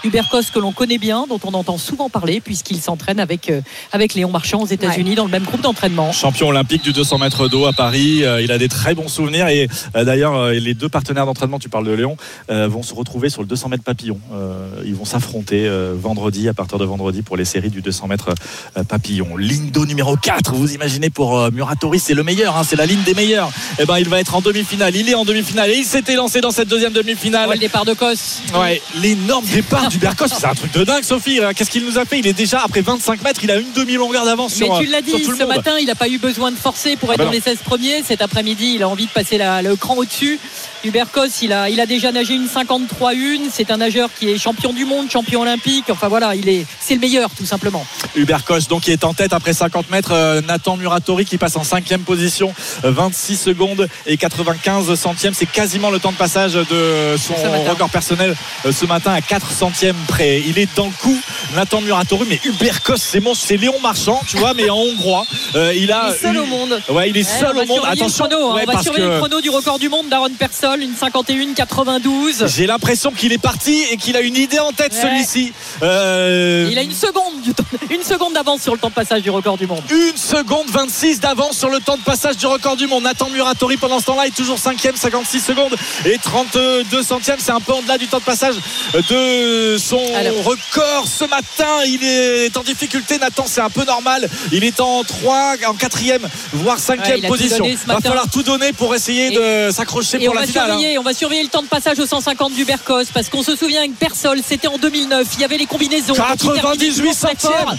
Hubert Kos que l'on connaît bien, dont on entend souvent parler puisqu'il s'entraîne avec Léon Marchand aux États-Unis dans le même groupe d'entraînement. Champion olympique du 200 mètres d'eau à Paris, il a des très bons souvenirs et d'ailleurs les deux partenaires d'entraînement, tu parles de Léon, vont se retrouver sur le 200 mètres papillon. Ils vont s'affronter vendredi, à partir de vendredi, pour les séries du 200 mètres papillon. Ligne d'eau numéro 4, vous imaginez, pour Muratori, c'est le meilleur, c'est la ligne des meilleurs. Il va être en demi-finale, il est en demi-finale et il s'était lancé dans cette deuxième demi-finale. Le départ de Kos. L'énorme départ d'Hubert Kos, c'est un truc de dingue, Sophie. Qu'est-ce qu'il nous a fait? Il est déjà, après 25 mètres, il a une demi-longueur d'avance sur tout le monde. Mais tu l'as dit, ce matin, il n'a pas eu besoin de forcer pour être dans les 16 premiers. Cet après-midi, il a envie de passer le cran au-dessus. Hubert Kos, il a déjà nagé une 53-1. C'est un nageur qui est champion du monde, champion olympique. Enfin voilà, c'est le meilleur, tout simplement. Hubert Kos, donc, qui est en tête après 50 mètres. Nathan Muratori qui passe en 5e position, 26 secondes et 95 centièmes. C'est quasiment le temps de passage de son record personnel ce matin, à 4 centièmes près. Il est dans le coup, Nathan Muratori, mais Hubert Kos, c'est Léon Marchand, tu vois, mais en hongrois. Il est seul au monde. Il est seul au monde. Attention, on va surveiller le chrono du record du monde d'Aaron Persol, une 51-92. J'ai l'impression qu'il est parti et qu'il a une idée en tête, celui-ci. Il a une seconde d'avance sur le temps de passage du record du monde. 1 seconde 26 d'avance sur le temps de passage du record du monde. Nathan Muratori, pendant ce temps-là, est toujours 5e, 56 secondes et 32 centièmes. C'est un peu en-delà du temps de passage de son record ce matin. Il est en difficulté, Nathan, c'est un peu normal. Il est en 4e, voire 5e position. Il va falloir tout donner pour essayer de s'accrocher pour la finale. On va surveiller le temps de passage au 150 d'Hubert Kos, parce qu'on se souvient avec Persol, c'était en 2009. Il y avait les combinaisons. 98 centièmes.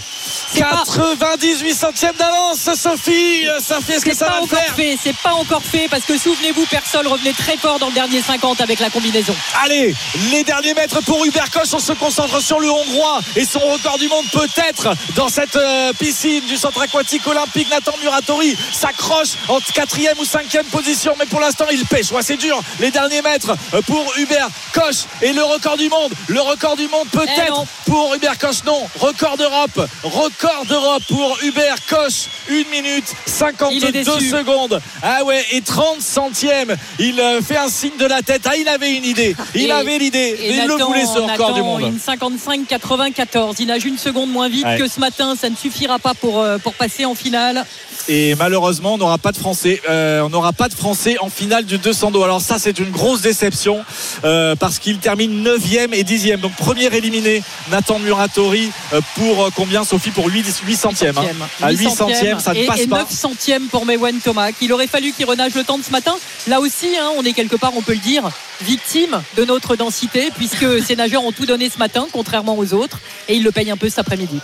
98 centièmes d'avance, Sophie. Sophie, est-ce que ça va le faire? C'est pas encore fait, parce que souvenez-vous, Persol revenait très fort dans le dernier 50 avec la combinaison. Allez, les derniers mètres pour Hubert Kos. On se concentre sur le Hongrois et son record du monde, peut-être, dans cette piscine du centre aquatique olympique. Nathan Muratori s'accroche en 4e ou 5e position, mais pour l'instant il pêche. C'est dur, les derniers mètres pour Hubert Kos et le record du monde. Le record du monde, peut-être, pour Hubert Kos. Non, record d'Europe pour Hubert Kos. 1 minute 52 secondes. Et 30 centièmes. Il fait un signe de la tête. Il avait une idée. Il avait l'idée. Il le voulait, ce record du monde. Une 55-94. Il nage 1 seconde moins vite que ce matin. Ça ne suffira pas pour passer en finale. Et malheureusement, on n'aura pas de Français. On n'aura pas de Français en finale du 200 d'eau. Alors ça, c'est une grosse déception parce qu'il termine 9e et 10e. Donc premier éliminé, Nathan Muratori, pour combien, Sophie? Pour 8 centièmes. À 8 centièmes, ça ne passe pas. Et 9 centièmes pour Mewen Thomas. Il aurait fallu qu'il renage le temps de ce matin. Là aussi, on est quelque part, on peut le dire, victime de notre densité, puisque ces nageurs ont tout donné ce matin, contrairement aux autres, et ils le payent un peu cet après-midi.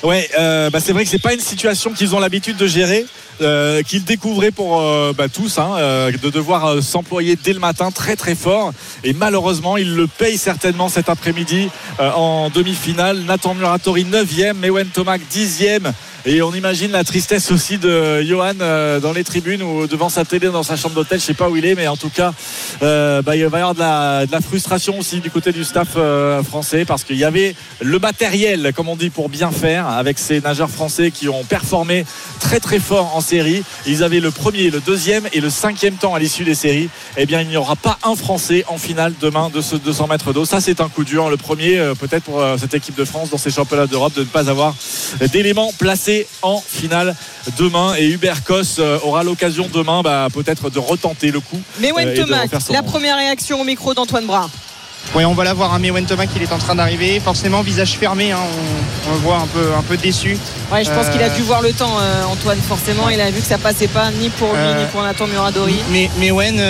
C'est vrai que c'est pas une situation qu'ils ont l'habitude de gérer, qu'ils découvraient pour tous, de devoir s'employer dès le matin très très fort, et malheureusement ils le payent certainement cet après-midi en demi-finale. Nathan Muratori 9e, Mewen Thomas 10e. Et on imagine la tristesse aussi de Johan dans les tribunes ou devant sa télé dans sa chambre d'hôtel, je sais pas où il est, mais en tout cas il va y avoir de la frustration aussi du côté du staff français, parce qu'il y avait le matériel, comme on dit, pour bien faire, avec ces nageurs français qui ont performé très très fort en série. Ils avaient le premier, le deuxième et le 5e temps à l'issue des séries. Il n'y aura pas un Français en finale demain de ce 200 mètres d'eau. Ça, c'est un coup dur. Le premier, peut-être pour cette équipe de France dans ces championnats d'Europe, de ne pas avoir d'éléments placés en finale demain. Et Hubert Kos aura l'occasion demain peut-être de retenter le coup. Mewen Thomas, la première réaction au micro d'Antoine Bras. Oui, on va la voir, Mewen Thomas qui est en train d'arriver, forcément visage fermé, on le voit un peu déçu. Je pense qu'il a dû voir le temps, Antoine, forcément. Il a vu que ça passait pas ni pour lui ni pour Nathan Muratori. Mais Mewen,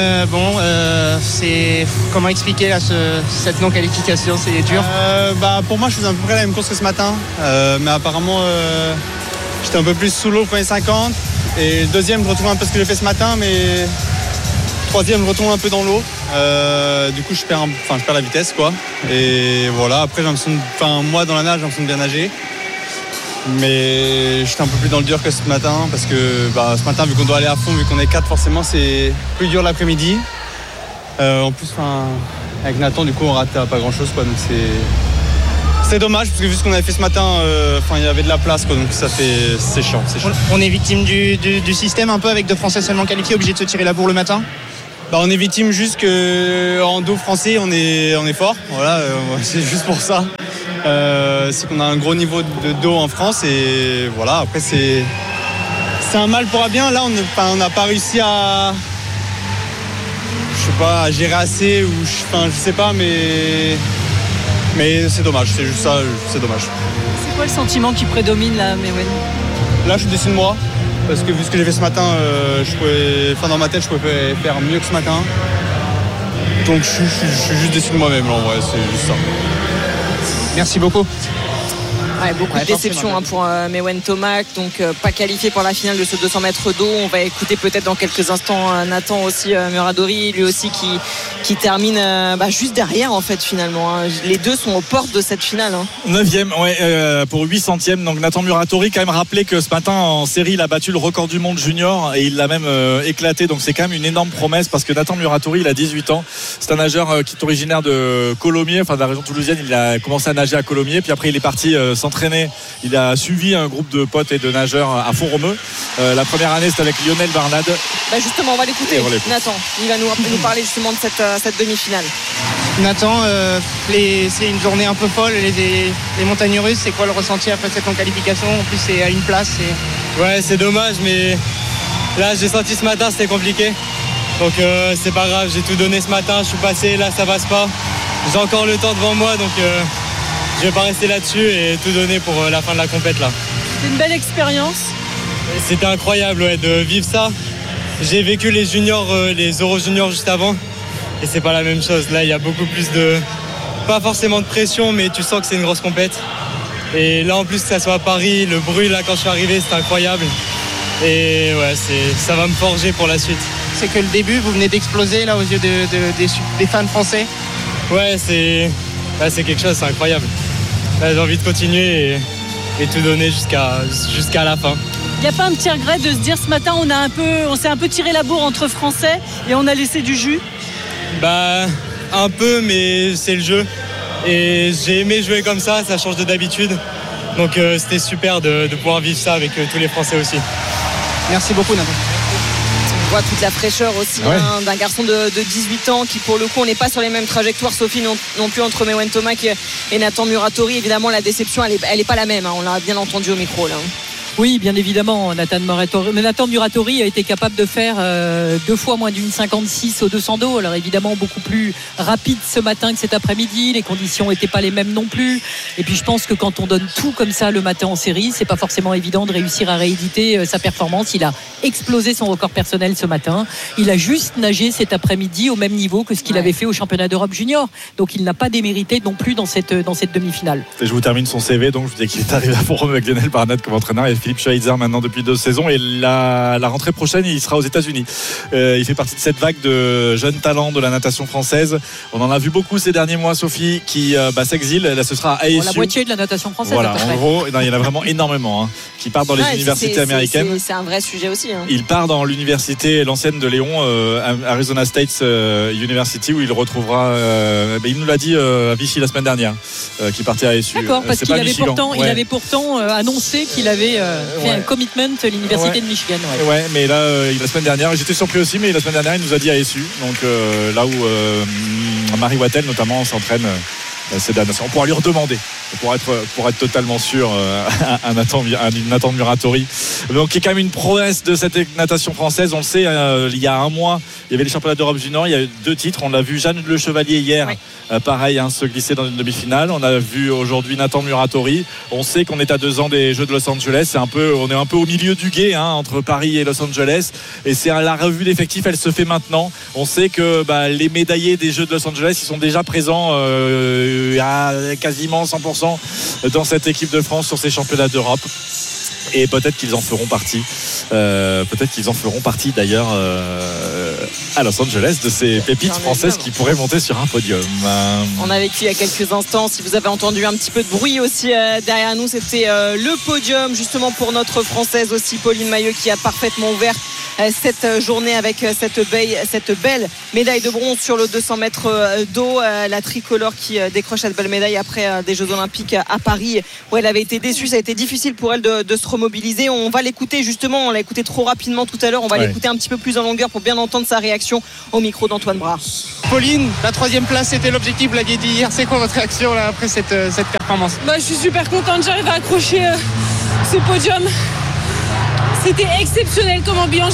c'est comment expliquer là, cette non-qualification, c'est dur. Pour moi, je faisais à peu près la même course que ce matin, mais apparemment j'étais un peu plus sous l'eau le premier 50, et le deuxième je retrouve un peu ce que j'ai fait ce matin, mais troisième je retombe un peu dans l'eau, du coup je perds la vitesse quoi. Et voilà, après moi dans la nage j'ai l'impression de bien nager, mais j'étais un peu plus dans le dur que ce matin, parce que ce matin, vu qu'on doit aller à fond, vu qu'on est 4, forcément c'est plus dur l'après-midi. En plus avec Nathan, du coup on rate pas grand chose quoi, donc c'est dommage, parce que vu ce qu'on avait fait ce matin, il y avait de la place quoi, donc c'est chiant. On est victime du système un peu, avec 2 Français seulement qualifiés, obligés de se tirer la bourre le matin. On est victime juste qu'en dos français on est fort, voilà, c'est juste pour ça. c'est qu'on a un gros niveau d'eau en France et voilà, après c'est un mal pour un bien. Là on n'a pas réussi à gérer assez ou je sais pas, mais c'est dommage, c'est juste ça, c'est dommage. C'est quoi le sentiment qui prédomine là, Mewen? Là je suis déçu de moi parce que vu ce que j'ai fait ce matin, dans ma tête je pouvais faire mieux que ce matin. Donc je suis juste déçu de moi-même en vrai, c'est juste ça. Merci beaucoup. Ouais, beaucoup de déception pour Mewen Tomac, donc pas qualifié pour la finale de ce 200 mètres d'eau. On va écouter peut-être dans quelques instants Nathan aussi Muradori, lui aussi qui termine juste derrière en fait finalement. Les deux sont aux portes de cette finale. 9e, pour 800e. Donc Nathan Muradori, quand même rappelé que ce matin en série il a battu le record du monde junior et il l'a même éclaté. Donc c'est quand même une énorme promesse parce que Nathan Muradori il a 18 ans. C'est un nageur qui est originaire de Colomiers, enfin de la région toulousaine. Il a commencé à nager à Colomiers, puis après il est parti s'entraîner. Il a suivi un groupe de potes et de nageurs à Font-Romeu. La première année c'était avec Lionel Barnade. Justement on va l'écouter. Nathan, il va nous parler justement de cette demi-finale. Nathan, c'est une journée un peu folle, les montagnes russes, c'est quoi le ressenti après cette qualification? En plus c'est à une place. Ouais, c'est dommage, mais là j'ai senti ce matin c'était compliqué. Donc c'est pas grave, j'ai tout donné ce matin, je suis passé, là ça passe pas. J'ai encore le temps devant moi, donc je vais pas rester là-dessus et tout donner pour la fin de la compète là. C'est une belle expérience. C'était incroyable de vivre ça. J'ai vécu les juniors, les Euro juniors juste avant et c'est pas la même chose. Là il y a beaucoup plus pas forcément de pression, mais tu sens que c'est une grosse compète. Et là en plus que ça soit à Paris, le bruit là quand je suis arrivé c'était incroyable. Et ouais, ça va me forger pour la suite. C'est que le début, vous venez d'exploser là aux yeux des fans français. Ouais, c'est quelque chose, c'est incroyable. Là, j'ai envie de continuer et tout donner jusqu'à la fin. Il n'y a pas un petit regret de se dire ce matin on s'est un peu tiré la bourre entre Français et on a laissé du jus? Un peu, mais c'est le jeu. Et j'ai aimé jouer comme ça change de d'habitude. Donc c'était super de pouvoir vivre ça avec tous les Français aussi. Merci beaucoup Nathan. On voit toute la fraîcheur aussi d'un garçon de 18 ans qui pour le coup on n'est pas sur les mêmes trajectoires Sophie non plus entre Mewen Tomac et Nathan Muradori. Évidemment la déception elle est pas la même, on l'a bien entendu au micro là. Oui, bien évidemment, Nathan Muradori a été capable de faire 2 fois moins d'une 56 au 200 d'eau. Alors évidemment beaucoup plus rapide ce matin que cet après-midi. Les conditions n'étaient pas les mêmes non plus. Et puis je pense que quand on donne tout comme ça le matin en série, c'est pas forcément évident de réussir à rééditer sa performance. Il a explosé son record personnel ce matin. Il a juste nagé cet après-midi au même niveau que ce qu'il avait fait au championnat d'Europe junior. Donc il n'a pas démérité non plus dans cette demi-finale. Et je vous termine son CV. Donc je vous dis qu'il est arrivé à Font-Romeu avec Lionel Barnade comme entraîneur et Philippe Schweitzer maintenant depuis 2 saisons, et la rentrée prochaine il sera aux États-Unis. Il fait partie de cette vague de jeunes talents de la natation française. On en a vu beaucoup ces derniers mois, Sophie, qui s'exilent. Là ce sera à ASU. La moitié de la natation française. Voilà, en gros, il y en a vraiment énormément qui partent dans les universités américaines. C'est un vrai sujet aussi. Il part dans l'université, l'ancienne de Léon, Arizona State University, où il retrouvera. Il nous l'a dit à Vichy la semaine dernière, qu'il partait à ASU. D'accord, parce qu'il avait pourtant annoncé qu'il avait fait un commitment à l'université de Michigan. Ouais, mais là, la semaine dernière, j'étais surpris aussi, mais la semaine dernière, il nous a dit ASU, donc là où Marie Wattel notamment s'entraîne. C'est on pourra lui redemander pour être totalement sûr à Nathan Muradori, donc qui est quand même une prouesse de cette natation française. On le sait, il y a un mois il y avait les championnats d'Europe junior, il y a eu 2 titres. On l'a vu Jeanne Le Chevalier hier, pareil, se glisser dans une demi-finale. On a vu aujourd'hui Nathan Muradori. On sait qu'on est à 2 ans des Jeux de Los Angeles. On est un peu au milieu du gué entre Paris et Los Angeles, et c'est la revue d'effectifs, elle se fait maintenant. On sait que les médaillés des Jeux de Los Angeles, ils sont déjà présents à quasiment 100% dans cette équipe de France sur ces championnats d'Europe, et peut-être qu'ils en feront partie. D'ailleurs à Los Angeles, de ces pépites françaises qui pourraient monter sur un podium. On a vécu il y a quelques instants, si vous avez entendu un petit peu de bruit aussi derrière nous, c'était le podium justement pour notre Française aussi, Pauline Mailleux, qui a parfaitement ouvert cette journée avec cette belle médaille de bronze sur le 200 mètres d'eau. La tricolore qui décroche cette belle médaille après des Jeux Olympiques à Paris où elle avait été déçue. Ça a été difficile pour elle de se remobiliser. On va l'écouter justement, on l'a écouté trop rapidement tout à l'heure. On va l'écouter un petit peu plus en longueur pour bien entendre sa réaction au micro d'Antoine Bras. Pauline, la 3e place c'était l'objectif, vous l'aviez dit hier. C'est quoi votre réaction là, après cette performance? Je suis super contente, j'arrive à accrocher ce podium. C'était exceptionnel comme ambiance,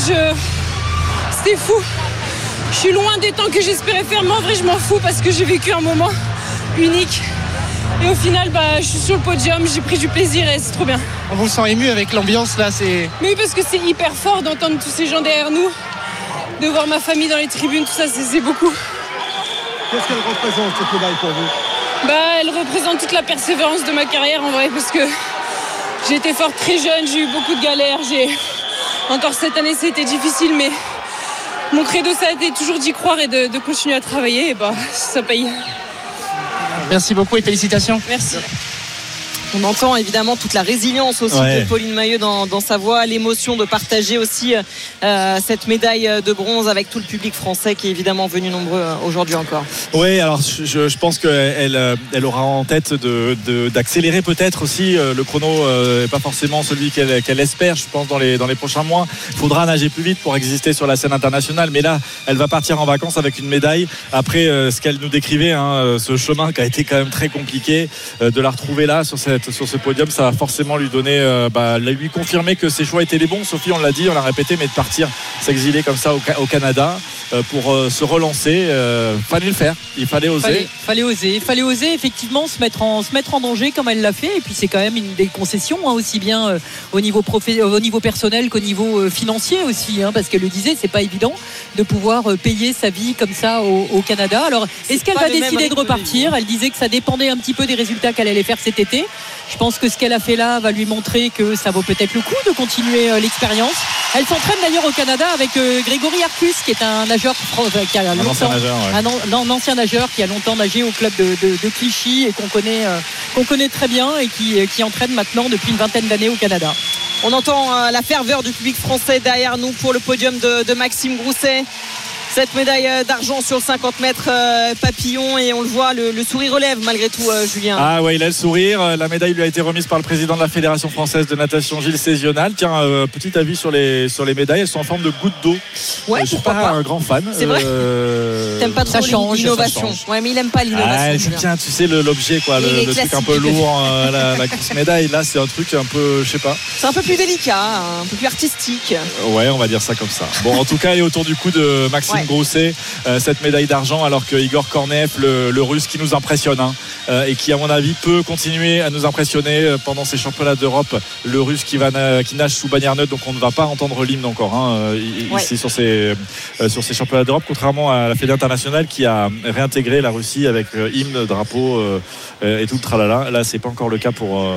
c'était fou. Je suis loin des temps que j'espérais faire, mais en vrai je m'en fous parce que j'ai vécu un moment unique. Et au final, je suis sur le podium, j'ai pris du plaisir et c'est trop bien. On vous sent ému avec l'ambiance là, c'est... Mais oui, parce que c'est hyper fort d'entendre tous ces gens derrière nous, de voir ma famille dans les tribunes, tout ça, c'est beaucoup. Qu'est-ce qu'elle représente cette médaille pour vous? Elle représente toute la persévérance de ma carrière en vrai, parce que j'ai été forte très jeune, j'ai eu beaucoup de galères, encore cette année ça a été difficile, mais mon credo ça a été toujours d'y croire et de continuer à travailler, et ça paye. Merci beaucoup et félicitations. Merci. On entend évidemment toute la résilience aussi de Pauline Mailleux dans sa voix, l'émotion de partager aussi cette médaille de bronze avec tout le public français qui est évidemment venu nombreux aujourd'hui encore. Oui, alors je pense qu'elle aura en tête d'accélérer peut-être aussi. Le chrono n'est pas forcément celui qu'elle espère, je pense, dans les prochains mois. Il faudra nager plus vite pour exister sur la scène internationale, mais là, elle va partir en vacances avec une médaille. Après, ce qu'elle nous décrivait, ce chemin qui a été quand même très compliqué, de la retrouver là sur ce podium, ça va forcément lui donner, lui confirmer que ses choix étaient les bons. Sophie, on l'a dit, on l'a répété, mais de partir s'exiler comme ça au Canada pour se relancer, fallait le faire, il fallait oser. Il fallait oser effectivement se mettre en danger comme elle l'a fait. Et puis c'est quand même une des concessions, aussi bien au niveau personnel qu'au niveau financier aussi, parce qu'elle le disait, c'est pas évident de pouvoir payer sa vie comme ça au Canada. Alors est-ce qu'elle va décider de repartir? Elle disait que ça dépendait un petit peu des résultats qu'elle allait faire cet été. Je pense que ce qu'elle a fait là va lui montrer que ça vaut peut-être le coup de continuer l'expérience. Elle s'entraîne d'ailleurs au Canada avec Grégory Arcus, qui est un nageur qui a un ancien nageur qui a longtemps nagé au club de Clichy et qu'on connaît très bien et qui entraîne maintenant depuis une vingtaine d'années au Canada. On entend la ferveur du public français derrière nous pour le podium de Maxime Grousset. Cette médaille d'argent sur le 50 mètres papillon, et on le voit, le sourire relève malgré tout, Julien. Ah ouais, il a le sourire. La médaille lui a été remise par le président de la Fédération française de natation, Gilles Sézional. Tiens, petit avis sur les médailles, elles sont en forme de gouttes d'eau. Ouais, je suis pas un grand fan. C'est vrai. T'aimes pas trop l'innovation. Ouais, mais il aime pas l'innovation. Tiens, tu sais l'objet, quoi, le truc un peu lourd, la grosse médaille. Là, c'est un truc un peu, je sais pas. C'est un peu plus délicat, un peu plus artistique. Ouais, on va dire ça comme ça. Bon, en tout cas, elle est autour du cou de Maxime Grousset, cette médaille d'argent, alors que Igor Kornev, le russe, qui nous impressionne, et qui à mon avis peut continuer à nous impressionner pendant ces championnats d'Europe. Le russe qui nage sous bannière neutre, donc on ne va pas entendre l'hymne encore ici sur ces championnats d'Europe, contrairement à la Fédération internationale qui a réintégré la Russie avec hymne, drapeau et tout le tralala. Là, c'est pas encore le cas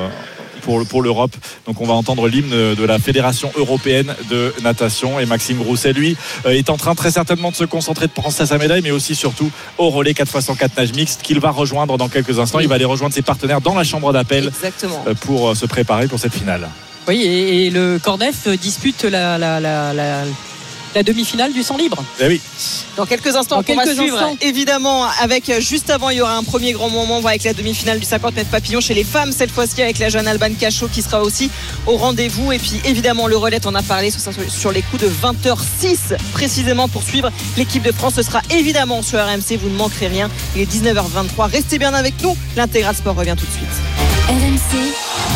pour l'Europe. Donc on va entendre l'hymne de la Fédération européenne de natation, et Maxime Grousset, lui, est en train très certainement de se concentrer, de penser à sa médaille, mais aussi surtout au relais 4x100 nage mixte qu'il va rejoindre dans quelques instants. Il va aller rejoindre ses partenaires dans la chambre d'appel pour se préparer pour cette finale. Oui, et le Kornev dispute la demi-finale du 100 libre. Eh oui. Dans quelques instants, on va suivre. Évidemment, avec juste avant, il y aura un premier grand moment avec la demi-finale du 50 mètres papillon chez les femmes, cette fois-ci avec la jeune Alban Cachot qui sera aussi au rendez-vous. Et puis évidemment, le relais, on a parlé sur les coups de 20h06 précisément pour suivre l'équipe de France. Ce sera évidemment sur RMC, vous ne manquerez rien. Il est 19h23. Restez bien avec nous. L'Intégral Sport revient tout de suite. RMC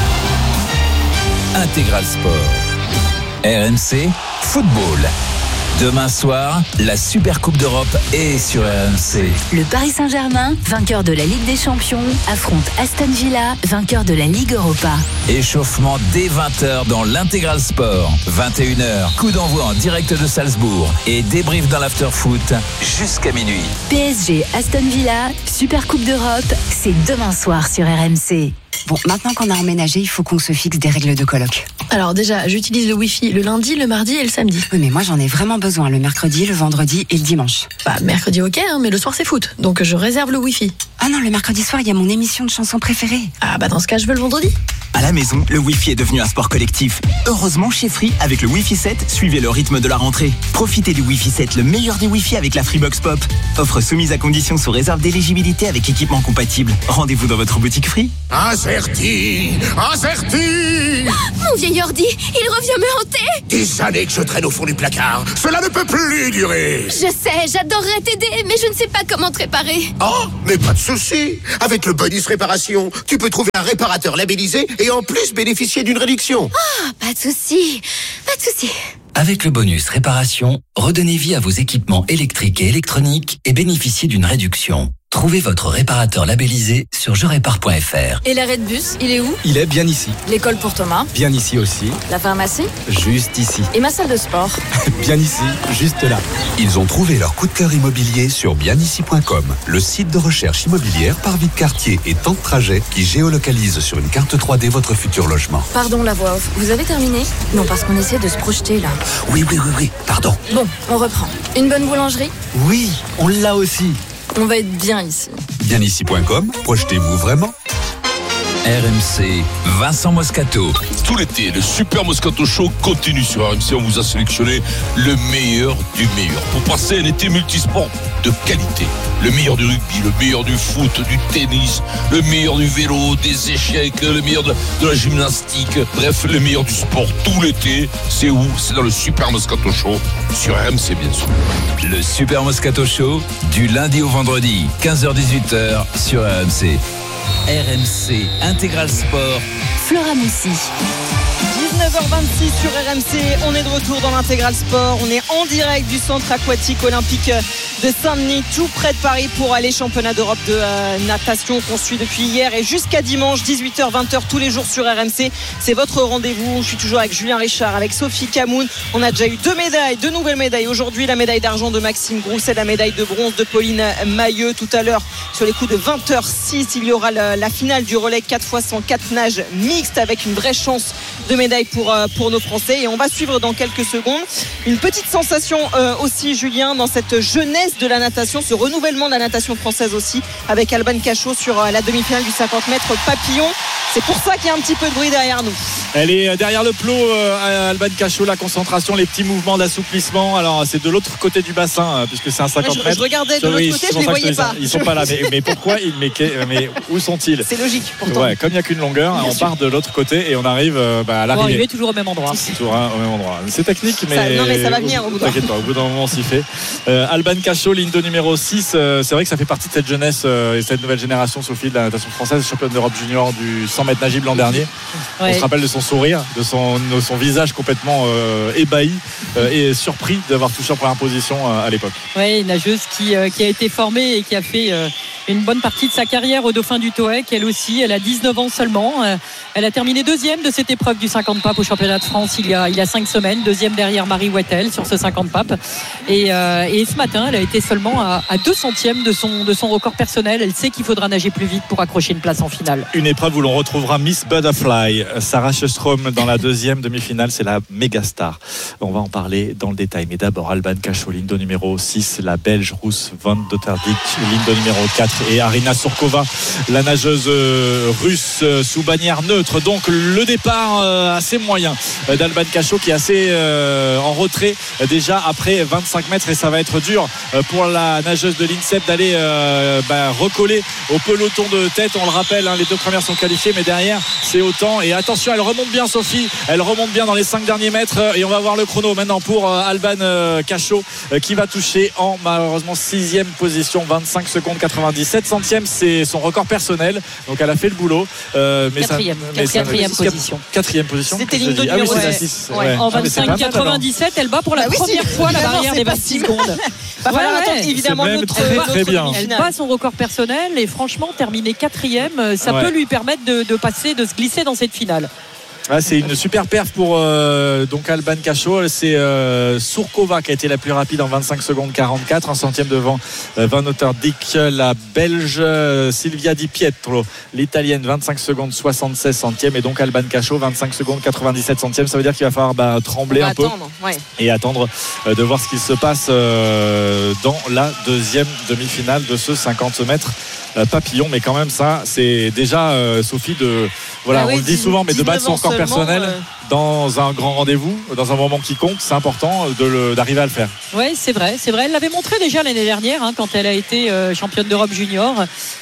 Intégral Sport. RMC Football. Demain soir, la Super Coupe d'Europe est sur RMC. Le Paris Saint-Germain, vainqueur de la Ligue des Champions, affronte Aston Villa, vainqueur de la Ligue Europa. Échauffement dès 20h dans l'Intégral Sport. 21h, coup d'envoi en direct de Salzbourg et débrief dans l'after-foot jusqu'à minuit. PSG Aston Villa, Super Coupe d'Europe, c'est demain soir sur RMC. Bon, maintenant qu'on a emménagé, il faut qu'on se fixe des règles de coloc. Alors déjà, j'utilise le Wi-Fi le lundi, le mardi et le samedi. Oui, mais moi j'en ai vraiment besoin le mercredi, le vendredi et le dimanche. Mercredi ok, mais le soir c'est foot, donc je réserve le Wi-Fi. Ah non, le mercredi soir, il y a mon émission de chansons préférée. Dans ce cas, je veux le vendredi. À la maison, le Wi-Fi est devenu un sport collectif. Heureusement, chez Free, avec le Wi-Fi 7, suivez le rythme de la rentrée. Profitez du Wi-Fi 7, le meilleur des Wi-Fi avec la Freebox Pop. Offre soumise à condition sous réserve d'éligibilité avec équipement compatible. Rendez-vous dans votre boutique Free. Acerti. Mon vieil ordi, il revient me hanter. Des années que je traîne au fond du placard. Cela ne peut plus durer. Je sais, j'adorerais t'aider, mais je ne sais pas comment te réparer. Oh, mais pas de souci. Avec le bonus réparation, tu peux trouver un réparateur labellisé et en plus bénéficier d'une réduction. Ah, pas de souci. Avec le bonus réparation, redonnez vie à vos équipements électriques et électroniques et bénéficiez d'une réduction. Trouvez votre réparateur labellisé sur jerépare.fr. Et l'arrêt de bus, il est où? Il est bien ici. L'école pour Thomas? Bien ici aussi. La pharmacie? Juste ici. Et ma salle de sport? Bien ici, juste là. Ils ont trouvé leur coup de cœur immobilier sur bienici.com, le site de recherche immobilière par vie de quartier et temps de trajet qui géolocalise sur une carte 3D votre futur logement. Pardon la voix off, vous avez terminé? Non, parce qu'on essaie de se projeter là. Oui, pardon. Bon, on reprend. Une bonne boulangerie? Oui, on l'a aussi. On va être bien ici. Bienici.com, projetez-vous vraiment? RMC, Vincent Moscato. Tout l'été, le Super Moscato Show continue sur RMC. On vous a sélectionné le meilleur du meilleur pour passer un été multisport de qualité. Le meilleur du rugby, le meilleur du foot, du tennis, le meilleur du vélo, des échecs, le meilleur de la gymnastique. Bref, le meilleur du sport tout l'été. C'est où? C'est dans le Super Moscato Show sur RMC, bien sûr. Le Super Moscato Show, du lundi au vendredi, 15h-18h sur RMC. RMC Intégral Sport. Flora Moussi. 19h26 sur RMC, on est de retour dans l'Intégral Sport, on est en direct du centre aquatique olympique de Saint-Denis, tout près de Paris pour aller championnat d'Europe de natation qu'on suit depuis hier et jusqu'à dimanche 18h-20h tous les jours sur RMC. C'est votre rendez-vous, je suis toujours avec Julien Richard, avec Sophie Camoun. On a déjà eu deux nouvelles médailles aujourd'hui, la médaille d'argent de Maxime Grousset, la médaille de bronze de Pauline Mailleux. Tout à l'heure sur les coups de 20h06 il y aura la finale du relais 4x100 4 nages mixte avec une vraie chance de médaille pour nos Français, et on va suivre dans quelques secondes une petite sensation aussi, Julien, dans cette jeunesse de la natation, ce renouvellement de la natation française aussi, avec Alban Cachot sur la demi-finale du 50 mètres papillon. C'est pour ça qu'il y a un petit peu de bruit derrière nous. Elle est derrière le plot, Alban Cachot, la concentration, les petits mouvements d'assouplissement. Alors c'est de l'autre côté du bassin, puisque c'est un 50 mètres. Je regardais de l'autre côté, je ne les voyais pas. Ils sont pas là, mais pourquoi mais où sont-ils? C'est logique pourtant. Ouais, comme il n'y a qu'une longueur, on part de l'autre côté et on arrive à l'arrivée. On va arriver toujours au même endroit. C'est toujours au même endroit. C'est technique, mais non, mais ça va venir au bout d'un moment. T'inquiète pas, au bout d'un moment on s'y fait. Alban Cachot, ligne de numéro 6. C'est vrai que ça fait partie de cette jeunesse et cette nouvelle génération, Sophie, de la natation française, championne d'Europe junior du 100 mètres nagible l'an dernier. Ouais. On se rappelle de son sourire, de son visage complètement ébahi et surpris d'avoir touché en première position à l'époque. Oui, une nageuse qui a été formée et qui a fait une bonne partie de sa carrière au Dauphin du Toec. Elle aussi, elle a 19 ans seulement. Elle a terminé deuxième de cette épreuve du 50 papes au championnat de France il y a 5 semaines, deuxième derrière Marie Wettel sur ce 50 papes. Et ce matin, elle a été seulement à 2 centièmes de son record personnel. Elle sait qu'il faudra nager plus vite pour accrocher une place en finale. Une épreuve où l'on retrouvera Miss Butterfly, Sarah Sjöström dans la deuxième demi-finale. C'est la méga star. On va en parler dans le détail. Mais d'abord, Alban Cachot, ligne de numéro 6, la Belge Rousse van Doterdijk, ligne de numéro 4, et Arina Surkova, la nageuse russe sous bannière neutre. Donc le départ assez moyen d'Alban Cachot, qui est assez en retrait déjà après 25 mètres, et ça va être dur pour la nageuse de l'INSEP d'aller recoller au peloton de tête. On le rappelle, les 2 premières sont qualifiées, mais derrière c'est autant. Et attention, elle remonte bien, Sophie, elle remonte bien dans les 5 derniers mètres, et on va voir le chrono maintenant pour Alban Cachot, qui va toucher en malheureusement 6e position, 25 secondes 97 centièmes. C'est son record personnel, donc elle a fait le boulot, mais quatrième position. Quatrième position. C'était ligne de numéro 6. En 25,97, elle bat pour la première fois la barrière des 26 secondes. Évidemment, très bien. Elle bat son record personnel, et franchement, terminer 4e, ça peut lui permettre de passer, de se glisser dans cette finale. C'est une super perf pour donc Alban Cachot. C'est Surkova qui a été la plus rapide en 25 secondes 44, un centième devant Van Otterdyk, la Belge Silvia Di Pietro, l'Italienne 25 secondes 76 centièmes, et donc Alban Cachot 25 secondes 97 centièmes. Ça veut dire qu'il va falloir trembler un peu et attendre de voir ce qui se passe dans la deuxième demi-finale de ce 50 mètres papillon. Mais quand même, ça c'est déjà Sophie, on le dit souvent, mais de battre son record personnel dans un grand rendez-vous, dans un moment qui compte, c'est important d'arriver à le faire. Oui, c'est vrai. Elle l'avait montré déjà l'année dernière, quand elle a été championne d'Europe junior.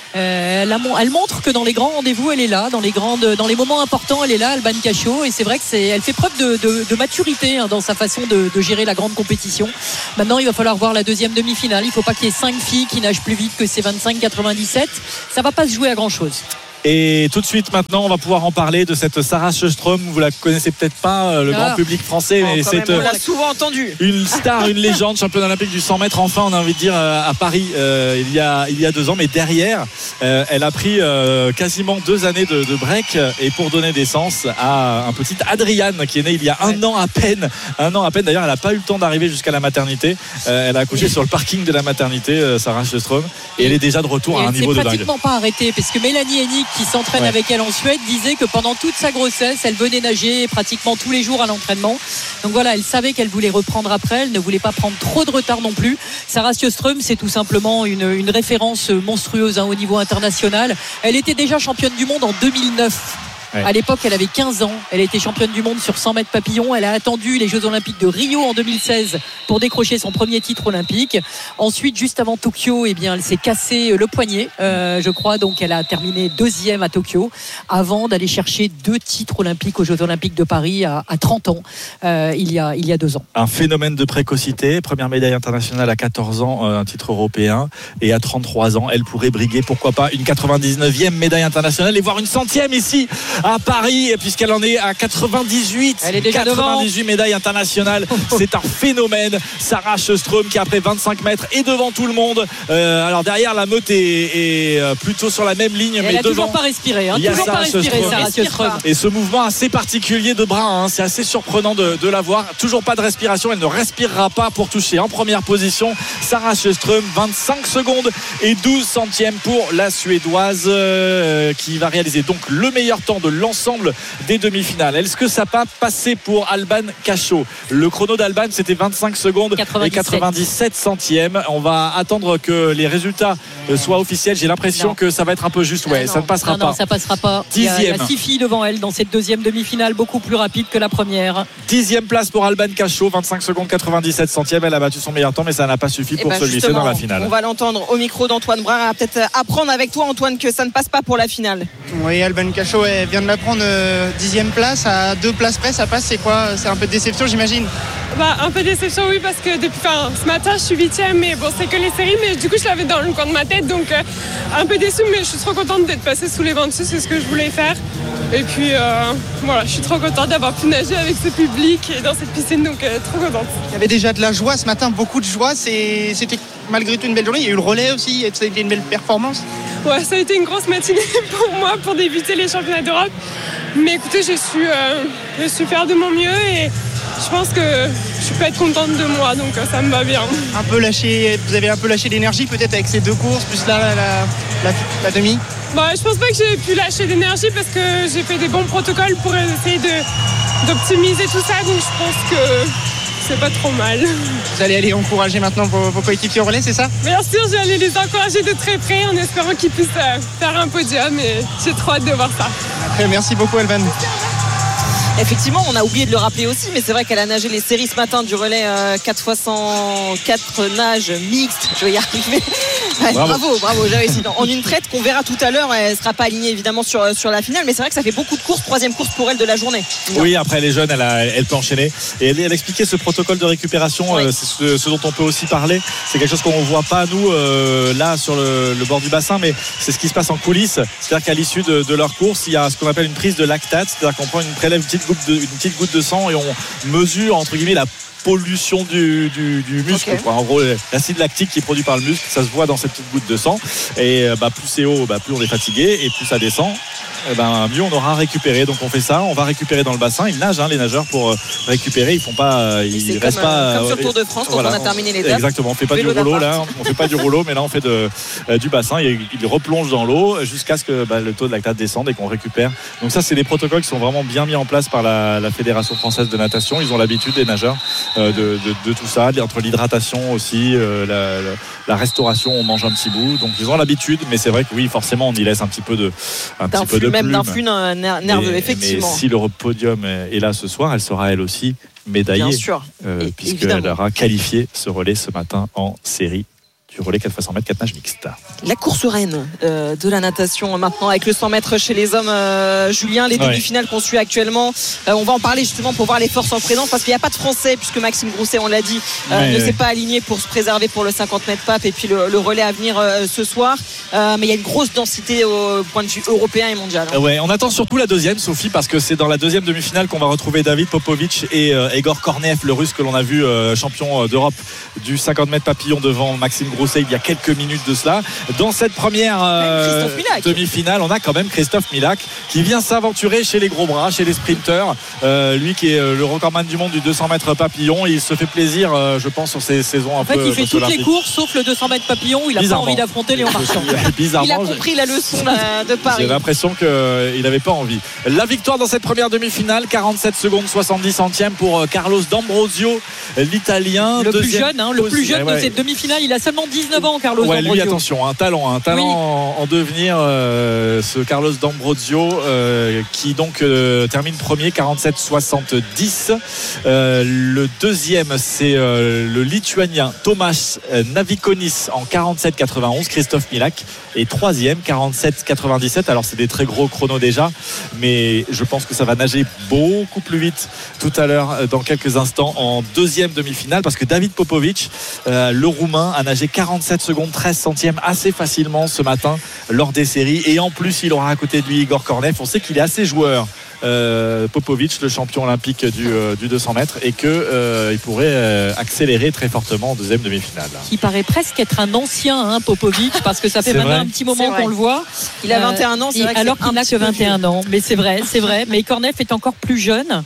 Elle montre que dans les grands rendez-vous, elle est là, dans les moments importants, elle est là, Alban Cachot, et c'est vrai elle fait preuve de maturité dans sa façon de gérer la grande compétition. Maintenant, il va falloir voir la deuxième demi-finale. Il ne faut pas qu'il y ait 5 filles qui nagent plus vite que ces 25,97. Ça ne va pas se jouer à grand-chose. Et tout de suite maintenant, on va pouvoir en parler de cette Sarah Sjöström. Vous la connaissez peut-être pas, le grand public français, mais c'est on l'a souvent entendu. Une star, une légende, championne olympique du 100 mètres. Enfin, on a envie de dire à Paris il y a 2 ans. Mais derrière, elle a pris quasiment 2 années de break, et pour donner naissance à un petit Adriane qui est né il y a un an à peine. D'ailleurs, elle n'a pas eu le temps d'arriver jusqu'à la maternité. Elle a accouché sur le parking de la maternité, Sarah Sjöström, et elle est déjà de retour à un niveau de dingue. Elle s'est pratiquement pas arrêtée, parce que Mélanie Hennig, qui s'entraîne avec elle en Suède, disait que pendant toute sa grossesse, elle venait nager pratiquement tous les jours à l'entraînement. Donc voilà, elle savait qu'elle voulait reprendre après, elle ne voulait pas prendre trop de retard non plus. Sarah Sjöström, c'est tout simplement une référence monstrueuse au niveau international. Elle était déjà championne du monde en 2009. À l'époque, elle avait 15 ans. Elle a été championne du monde sur 100 mètres papillon. Elle a attendu les Jeux Olympiques de Rio en 2016 pour décrocher son premier titre olympique. Ensuite, juste avant Tokyo, elle s'est cassé le poignet, je crois. Donc, elle a terminé 2e à Tokyo avant d'aller chercher 2 titres olympiques aux Jeux Olympiques de Paris à 30 ans, il y a 2 ans. Un phénomène de précocité. Première médaille internationale à 14 ans, un titre européen. Et à 33 ans, elle pourrait briguer, pourquoi pas, une 99e médaille internationale et voir une 100e ici à Paris, puisqu'elle en est à 98. Elle est déjà 98 médailles internationales. C'est un phénomène. Sarah Sjöström qui, après 25 mètres, est devant tout le monde. Alors derrière, la meute est plutôt sur la même ligne, elle mais a devant, toujours pas respiré. Il y a Sarah Sjöström. Et ce mouvement assez particulier de bras, c'est assez surprenant de la voir. Toujours pas de respiration. Elle ne respirera pas pour toucher en première position. Sarah Sjöström, 25 secondes et 12 centièmes pour la Suédoise, qui va réaliser donc le meilleur temps de l'ensemble des demi-finales. Est-ce que ça va passer pour Alban Cachot? Le chrono d'Alban, c'était 25 secondes et 97 centièmes. On va attendre que les résultats soient officiels. J'ai l'impression que ça va être un peu juste. Ça ne passera pas. Non, ça passera pas. 10e. Il y a 6 filles devant elle dans cette deuxième demi-finale, beaucoup plus rapide que la première. 10e place pour Alban Cachot, 25 secondes 97 centièmes. Elle a battu son meilleur temps, mais ça n'a pas suffi pour se glisser dans la finale. On va l'entendre au micro d'Antoine Brun. On va peut-être apprendre avec toi, Antoine, que ça ne passe pas pour la finale. Oui, Alban Cachot, elle vient de la prendre 10e place, à 2 places près. Ça passe, c'est quoi? C'est un peu de déception, j'imagine? Un peu de déception, oui, parce que ce matin je suis 8e, mais bon, c'est que les séries, mais du coup je l'avais dans le coin de ma tête, donc un peu déçue, mais je suis trop contente d'être passée sous les 26, c'est ce que je voulais faire. Et puis voilà, je suis trop contente d'avoir pu nager avec ce public et dans cette piscine, donc trop contente. Il y avait déjà de la joie ce matin, beaucoup de joie. C'était malgré tout une belle journée. Il y a eu le relais aussi, ça a été une belle performance. Ouais, ça a été une grosse matinée pour moi pour débuter les championnats d'Europe. Mais écoutez, je suis faire de mon mieux et je pense que je peux être contente de moi, donc ça me va bien. Vous avez un peu lâché l'énergie peut-être avec ces 2 courses, plus là la demi? Je pense pas que j'ai pu lâcher d'énergie parce que j'ai fait des bons protocoles pour essayer d'optimiser tout ça, donc je pense que c'est pas trop mal. Vous allez aller encourager maintenant vos coéquipiers au relais, c'est ça? Bien sûr, je vais aller les encourager de très près en espérant qu'ils puissent faire un podium et j'ai trop hâte de voir ça. Après, merci beaucoup, Alban. Effectivement, on a oublié de le rappeler aussi, mais c'est vrai qu'elle a nagé les séries ce matin du relais 4x104 nage mixte. Je vais y arriver. Bravo, j'ai réussi. En une traite qu'on verra tout à l'heure, elle ne sera pas alignée évidemment sur la finale, mais c'est vrai que ça fait beaucoup de courses, 3e course pour elle de la journée. Oui, après elle est jeune, elle peut enchaîner. Et elle expliquait ce protocole de récupération, c'est ce dont on peut aussi parler. C'est quelque chose qu'on ne voit pas nous là sur le bord du bassin, mais c'est ce qui se passe en coulisses. C'est-à-dire qu'à l'issue de leur course, il y a ce qu'on appelle une prise de lactate, c'est-à-dire qu'on prélève une petite goutte de sang et on mesure entre guillemets la pollution du muscle, quoi. En gros, l'acide lactique qui est produit par le muscle, ça se voit dans cette petite goutte de sang, et plus c'est haut, plus on est fatigué, et plus ça descend, mieux on aura récupéré. Donc on fait ça, on va récupérer dans le bassin. Ils nagent, les nageurs, pour récupérer. Ils font pas, ils restent pas. Comme sur le Tour de France, quand on a terminé l'étape. Exactement, on fait pas du rouleau là, on fait pas du rouleau, mais là on fait du bassin. Ils replongent dans l'eau jusqu'à ce que le taux de lactate descende et qu'on récupère. Donc ça, c'est des protocoles qui sont vraiment bien mis en place par la Fédération française de natation. Ils ont l'habitude, les nageurs, de tout ça, entre l'hydratation aussi, la restauration, on mange un petit bout. Donc ils ont l'habitude, mais c'est vrai que oui, forcément, on y laisse un petit peu de plume. Même d'un flux nerveux, effectivement. Mais si le podium est là ce soir, elle sera elle aussi médaillée. Bien sûr. Puisqu'elle aura qualifié ce relais ce matin en série du relais 4x100 mètres 4 nages mixte. La course reine de la natation maintenant avec le 100 mètres chez les hommes. Julien, les demi-finales qu'on suit actuellement, on va en parler justement pour voir les forces en présence, parce qu'il n'y a pas de Français, puisque Maxime Grousset, on l'a dit, ne s'est pas aligné pour se préserver pour le 50 mètres pape et puis le relais à venir ce soir, mais il y a une grosse densité au point de vue européen et mondial. On attend surtout la deuxième, Sophie, parce que c'est dans la deuxième demi-finale qu'on va retrouver David Popovic et Egor Kornev, le russe que l'on a vu champion d'Europe du 50 mètres papillon devant Maxime Grousset il y a quelques minutes de cela. Dans cette première demi-finale, on a quand même Christophe Milak qui vient s'aventurer chez les gros bras, chez les sprinteurs, lui qui est le recordman du monde du 200 mètres papillon. Il se fait plaisir, je pense, sur ces saisons un peu. Il fait toutes les courses sauf le 200 mètres papillon où il n'a pas envie d'affronter Léon Marchand. Il a compris la leçon de Paris. J'ai l'impression qu'il n'avait pas envie. La victoire dans cette première demi-finale, 47 secondes 70 centièmes pour Carlos D'Ambrosio, l'Italien. Le plus jeune de cette demi-finale. Il a seulement 19 ans, Carlos D'Ambrosio. Lui, attention, un talent en devenir, ce Carlos D'Ambrosio, qui donc termine premier, 47-70. Le deuxième, c'est le Lituanien Tomas Navikonis en 47-91, Christophe Milak. Et troisième, 47-97. Alors c'est des très gros chronos déjà, mais je pense que ça va nager beaucoup plus vite tout à l'heure, dans quelques instants, en deuxième demi-finale, parce que David Popovic, le Roumain, a nagé 47 secondes 13 centièmes assez facilement ce matin lors des séries, et en plus il aura à côté de lui Igor Kornev. On sait qu'il est assez joueur, Popovic, le champion olympique du 200 mètres, et qu'il pourrait accélérer très fortement en deuxième demi-finale. Il paraît presque être un ancien, Popovic, parce que ça fait maintenant un petit moment qu'on le voit. Il a 21 ans, c'est vrai, alors qu'il n'a que 21 ans. Mais c'est vrai. Mais Kornev est encore plus jeune.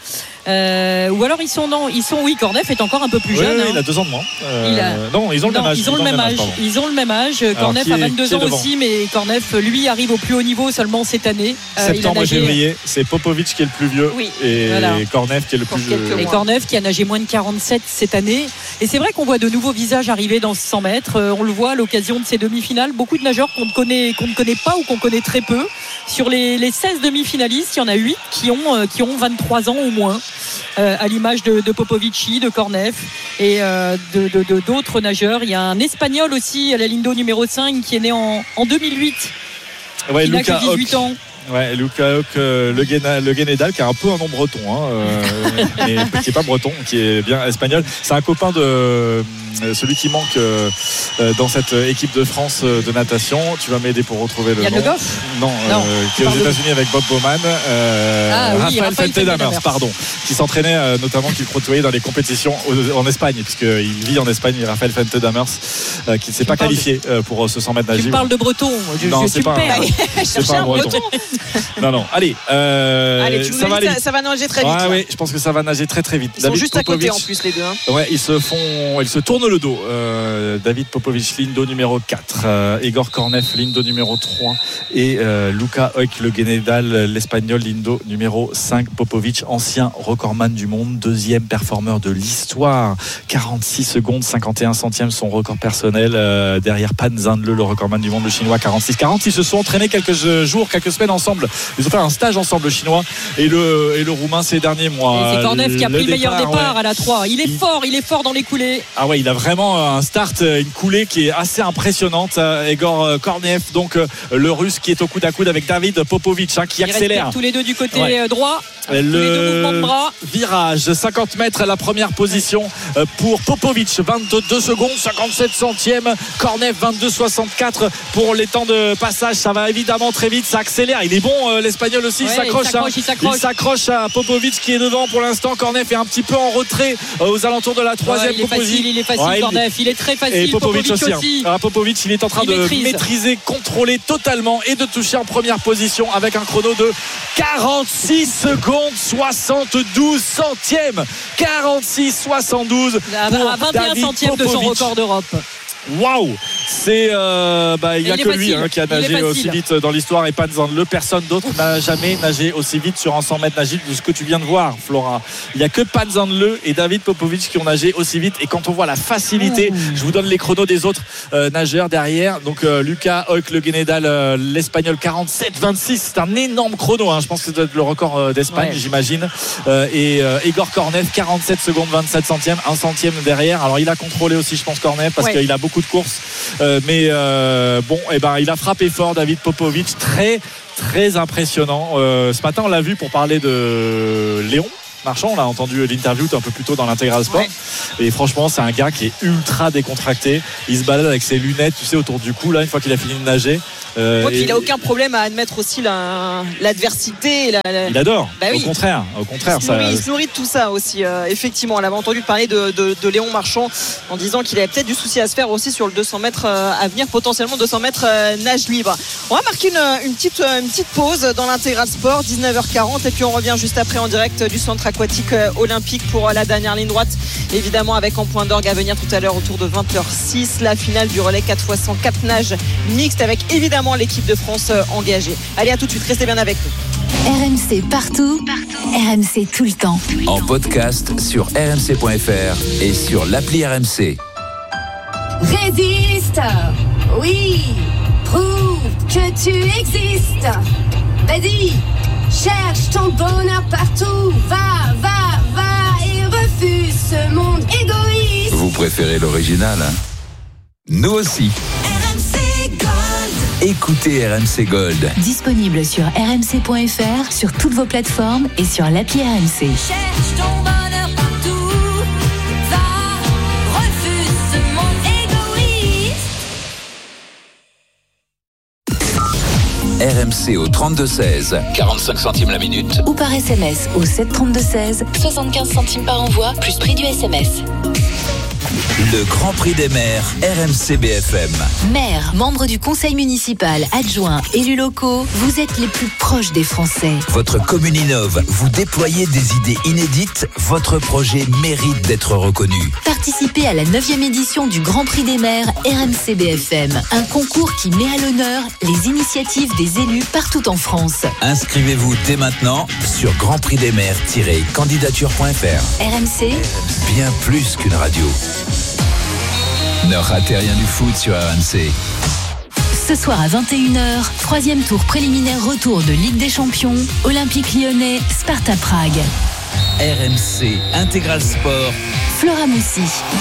Ou alors Kornev est encore un peu plus jeune. Il a 2 ans de moins. Non, ils ont le même âge. Kornev a 22 ans aussi, mais Kornev, lui, arrive au plus haut niveau seulement cette année. Septembre et février, c'est Popovic qui est le plus vieux, et Kornev qui est le plus jeune. Et Kornev qui a nagé moins de 47 cette année. Et c'est vrai qu'on voit de nouveaux visages arriver dans ce 100 mètres. On le voit à l'occasion de ces demi-finales. Beaucoup de nageurs qu'on ne connaît pas ou qu'on connaît très peu. Sur les 16 demi-finalistes, il y en a 8 qui ont 23 ans ou moins. À l'image de Popovici, de Kornev et d'autres nageurs. Il y a un Espagnol aussi à la ligne d'eau numéro 5 qui est né en 2008. Il n'a que 18 ans. Luca Hock, le Guénédal, qui a un peu un nom breton, mais qui n'est pas breton, qui est bien espagnol. C'est un copain de celui qui manque dans cette équipe de France de natation. Tu vas m'aider pour retrouver le nom. Yann Le Goff ? Non, qui est aux États-Unis avec Bob Bowman. Raphaël Fente-Damers, qui s'entraînait notamment, qui côtoyait dans les compétitions en Espagne, puisqu'il vit en Espagne. Raphaël Fente-Damers, qui ne s'est pas qualifié pour ce 100 mètres nagés. Tu parles de breton. Non, c'est pas un breton. Non. Allez, ça va nager très vite. Oui, je pense que ça va nager très très vite. Ils sont juste à côté en plus, les deux. Ils se tournent le dos. David Popovic, ligne d'eau numéro 4, Igor Kornev, ligne d'eau numéro 3, et Luca Hock, le Guénédal, l'Espagnol, ligne d'eau numéro 5. Popovic, ancien recordman du monde, deuxième performeur de l'histoire, 46 secondes 51 centièmes, son record personnel, derrière Pan Zandle, le recordman du monde, le chinois, 46-40. Ils se sont entraînés quelques semaines ensemble. Ils ont fait un stage ensemble, le chinois et le roumain, ces derniers mois. Et c'est Kornev qui a pris le meilleur départ à la 3. Il est fort dans les coulées. Ah ouais, il a vraiment un start, une coulée qui est assez impressionnante. Egor Kornev, donc le russe, qui est au coude à coude avec David Popovic, qui accélère. Tous les deux du côté droit. Le virage 50 mètres, la première position pour Popovic, 22 secondes 57 centièmes. Kornev 22,64 pour les temps de passage. Ça va évidemment très vite, ça accélère. Il est bon, l'Espagnol aussi. Il s'accroche à Popovic qui est devant pour l'instant. Kornev est un petit peu en retrait aux alentours de la troisième position. Il est facile, Kornev. Il est très facile. Et Popovic aussi. Popovic, il est en train de maîtriser, contrôler totalement et de toucher en première position avec un chrono de 46 secondes 72 centièmes. 46,72 à 21 centièmes de son record d'Europe. Waouh, c'est il n'y a que lui qui a nagé aussi vite dans l'histoire, et Pan Zandle. Personne d'autre n'a jamais nagé aussi vite sur un 100 mètres nagé de ce que tu viens de voir, Flora. Il n'y a que Pan Zandle et David Popovic qui ont nagé aussi vite, et quand on voit la facilité, je vous donne les chronos des autres nageurs derrière. Donc Lucas Hoek Le Guenedal, l'Espagnol, 47,26, c'est un énorme chrono, je pense que c'est le record d'Espagne, j'imagine. Et Igor Kornev, 47 secondes 27 centièmes, 1 centième derrière. Alors il a contrôlé aussi, je pense, Kornev, parce qu'il a beaucoup de courses, mais il a frappé fort, David Popovic, très très impressionnant. Ce matin on l'a vu pour parler de Léon Marchand, on l'a entendu l'interview un peu plus tôt dans l'Intégral Sport, et franchement c'est un gars qui est ultra décontracté. Il se balade avec ses lunettes, tu sais, autour du cou là, une fois qu'il a fini de nager. Il n'a aucun problème à admettre aussi l'adversité. Il adore, au contraire. Il se nourrit de tout ça aussi. Effectivement, on avait entendu parler de Léon Marchand en disant qu'il avait peut-être du souci à se faire aussi sur le 200 mètres à venir, potentiellement 200 mètres nage libre. On va marquer une petite pause dans l'Intégral Sport, 19h40, et puis on revient juste après en direct du centre aquatique olympique pour la dernière ligne droite, évidemment avec en point d'orgue à venir tout à l'heure autour de 20h06 la finale du relais 4x100 4 nages mixte, avec évidemment l'équipe de France engagée. Allez, à tout de suite, restez bien avec nous. RMC partout, RMC tout le temps. En podcast sur rmc.fr et sur l'appli RMC. Résiste, oui, prouve que tu existes. Vas-y, cherche ton bonheur partout. Va, et refuse ce monde égoïste. Vous préférez l'original, Nous aussi. Écoutez RMC Gold. Disponible sur rmc.fr, sur toutes vos plateformes et sur l'appli RMC. Cherche ton bonheur partout. Va, refuse ce monde égoïste. RMC au 32-16, 45 centimes la minute. Ou par SMS au 732-16, 75 centimes par envoi, plus prix du SMS. Le Grand Prix des maires, RMC BFM. Maires, membres du conseil municipal, adjoints, élus locaux, vous êtes les plus proches des Français. Votre commune innove, vous déployez des idées inédites, votre projet mérite d'être reconnu. Participez à la 9e édition du Grand Prix des maires RMC BFM, un concours qui met à l'honneur les initiatives des élus partout en France. Inscrivez-vous dès maintenant sur grandprixdesmaires-candidature.fr. RMC, bien plus qu'une radio. Ne ratez rien du foot sur RMC. Ce soir à 21h, 3e tour préliminaire retour de Ligue des Champions, Olympique Lyonnais, Sparta Prague. RMC Intégral Sport. Flora Moussi.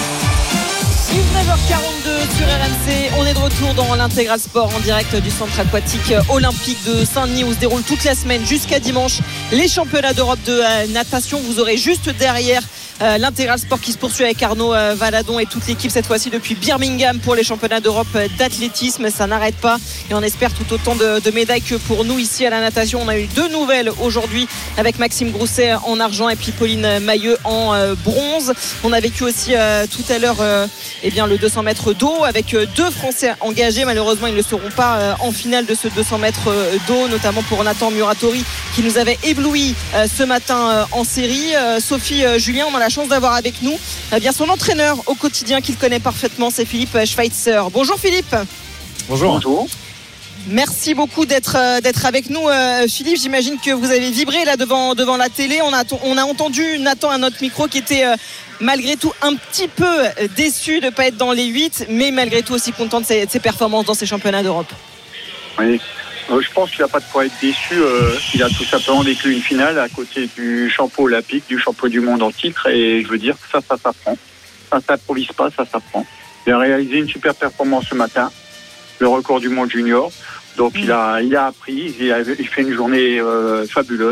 19h42 sur RMC, on est de retour dans l'Intégral Sport en direct du centre aquatique olympique de Saint-Denis où se déroule toute la semaine jusqu'à dimanche les championnats d'Europe de natation. Vous aurez juste derrière l'Intégral Sport qui se poursuit avec Arnaud Valadon et toute l'équipe cette fois-ci depuis Birmingham pour les championnats d'Europe d'athlétisme. Ça n'arrête pas et on espère tout autant de médailles que pour nous ici à la natation. On a eu 2 nouvelles aujourd'hui avec Maxime Grousset en argent et puis Pauline Mailleux en bronze. On a vécu aussi tout à l'heure le 200 mètres d'eau avec 2 Français engagés. Malheureusement ils ne seront pas en finale de ce 200 mètres d'eau, notamment pour Nathan Muratori qui nous avait ébloui ce matin en série. Sophie Julien, on a la chance d'avoir avec nous son entraîneur au quotidien qu'il connaît parfaitement, c'est Philippe Schweitzer. Bonjour Philippe. Bonjour. Merci beaucoup d'être avec nous Philippe. J'imagine que vous avez vibré là devant la télé. On a entendu Nathan à notre micro qui était malgré tout un petit peu déçu de ne pas être dans les 8, mais malgré tout aussi content de ses performances dans ces championnats d'Europe. Oui, je pense qu'il n'a pas de quoi être déçu. Il a tout simplement vécu une finale à côté du champion olympique, du champion du monde en titre, et je veux dire que ça s'apprend. Ça s'improvise pas, ça s'apprend. Il a réalisé une super performance ce matin, le record du monde junior. Donc il a appris, il fait une journée fabuleuse.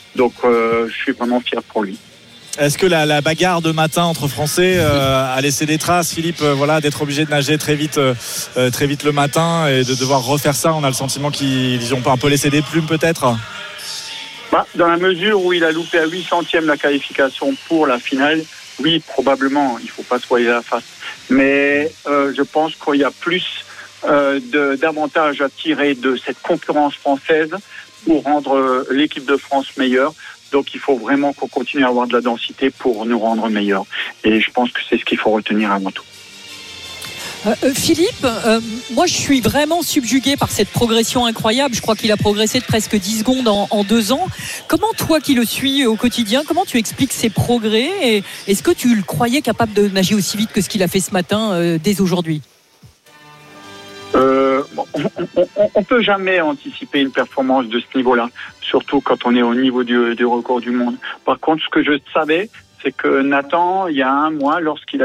Donc je suis vraiment fier pour lui. Est-ce que la bagarre de matin entre Français a laissé des traces, Philippe, d'être obligé de nager très vite le matin et de devoir refaire ça? On a le sentiment qu'ils ont un peu laissé des plumes peut-être. Dans la mesure où il a loupé à 800e la qualification pour la finale, oui, probablement, il ne faut pas se voiler la face. Mais je pense qu'il y a plus d'avantages à tirer de cette concurrence française pour rendre l'équipe de France meilleure. Donc il faut vraiment qu'on continue à avoir de la densité pour nous rendre meilleurs. Et je pense que c'est ce qu'il faut retenir avant tout. Philippe, moi je suis vraiment subjugué par cette progression incroyable. Je crois qu'il a progressé de presque 10 secondes en 2 ans. Comment toi qui le suis au quotidien, comment tu expliques ces progrès et est-ce que tu le croyais capable de nager aussi vite que ce qu'il a fait ce matin dès aujourd'hui? On peut jamais anticiper une performance de ce niveau-là, surtout quand on est au niveau du record du monde. Par contre, ce que je savais, c'est que Nathan, il y a un mois, lorsqu'il a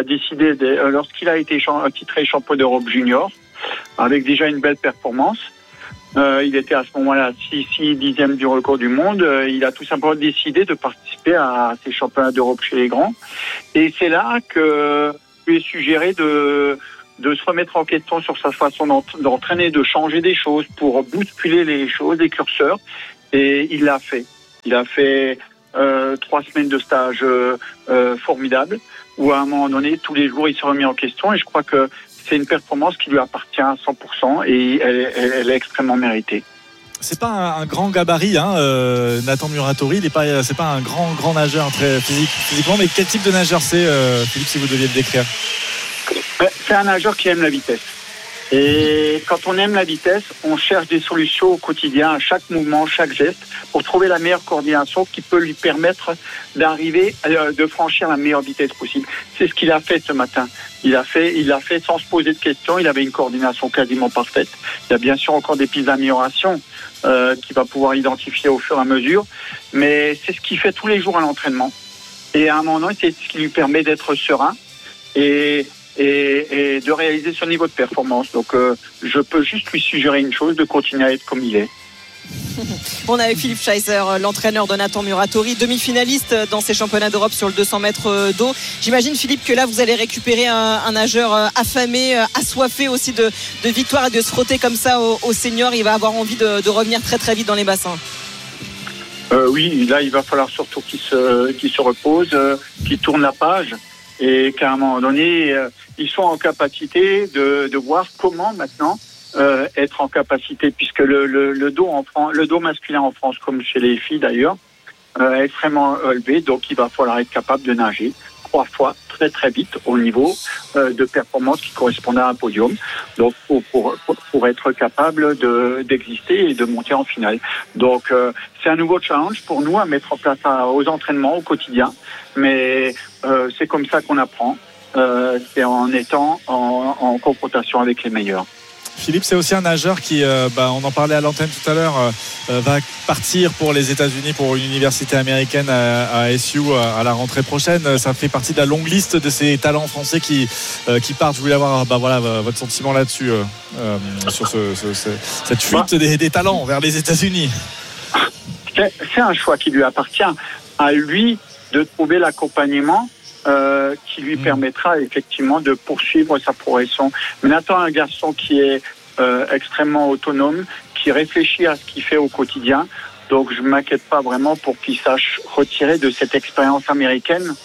été titré champion d'Europe junior, avec déjà une belle performance, il était à ce moment-là 6/10e du record du monde. Il a tout simplement décidé de participer à ces championnats d'Europe chez les grands. Et c'est là que je lui ai suggéré de se remettre en question sur sa façon d'entraîner, de changer des choses pour bousculer les choses, les curseurs. Et il l'a fait. Il a fait 3 semaines de stage formidables où à un moment donné, tous les jours, il s'est remis en question. Et je crois que c'est une performance qui lui appartient à 100% et elle est extrêmement méritée. C'est pas un grand gabarit, Nathan Muratori. C'est pas un grand nageur très physiquement. Mais quel type de nageur c'est, Philippe, si vous deviez le décrire? C'est un nageur qui aime la vitesse. Et quand on aime la vitesse, on cherche des solutions au quotidien, à chaque mouvement, chaque geste, pour trouver la meilleure coordination qui peut lui permettre de franchir la meilleure vitesse possible. C'est ce qu'il a fait ce matin. Il l'a fait sans se poser de questions. Il avait une coordination quasiment parfaite. Il y a bien sûr encore des pistes d'amélioration qu'il va pouvoir identifier au fur et à mesure. Mais c'est ce qu'il fait tous les jours à l'entraînement. Et à un moment donné, c'est ce qui lui permet d'être serein et de réaliser son niveau de performance. Donc je peux juste lui suggérer une chose, de continuer à être comme il est. On est avec Philippe Scheiser, l'entraîneur de Nathan Muratori, demi-finaliste dans ces championnats d'Europe sur le 200 mètres d'eau. J'imagine, Philippe, que là vous allez récupérer un nageur affamé, assoiffé aussi de victoire et de se frotter comme ça au senior. Il va avoir envie de revenir très très vite dans les bassins. Oui, là il va falloir surtout qu'il se repose, qu'il tourne la page et qu'à un moment donné ils sont en capacité de voir comment maintenant être en capacité, puisque le dos masculin en France, comme chez les filles d'ailleurs, est extrêmement élevé, donc il va falloir être capable de nager 3 fois très très vite au niveau de performance qui correspond à un podium, donc pour être capable d'exister et de monter en finale. Donc c'est un nouveau challenge pour nous à mettre en place aux entraînements au quotidien, mais c'est comme ça qu'on apprend, c'est en étant en confrontation avec les meilleurs. Philippe, c'est aussi un nageur qui, on en parlait à l'antenne tout à l'heure, va partir pour les États-Unis pour une université américaine à SU à la rentrée prochaine. Ça fait partie de la longue liste de ces talents français qui partent. Je voulais avoir votre sentiment là-dessus, sur cette fuite des talents vers les États-Unis. C'est un choix qui lui appartient à lui de trouver l'accompagnement qui lui permettra effectivement de poursuivre sa progression. Mais Nathan est un garçon qui est extrêmement autonome, qui réfléchit à ce qu'il fait au quotidien. Donc je ne m'inquiète pas vraiment pour qu'il sache retirer de cette expérience américaine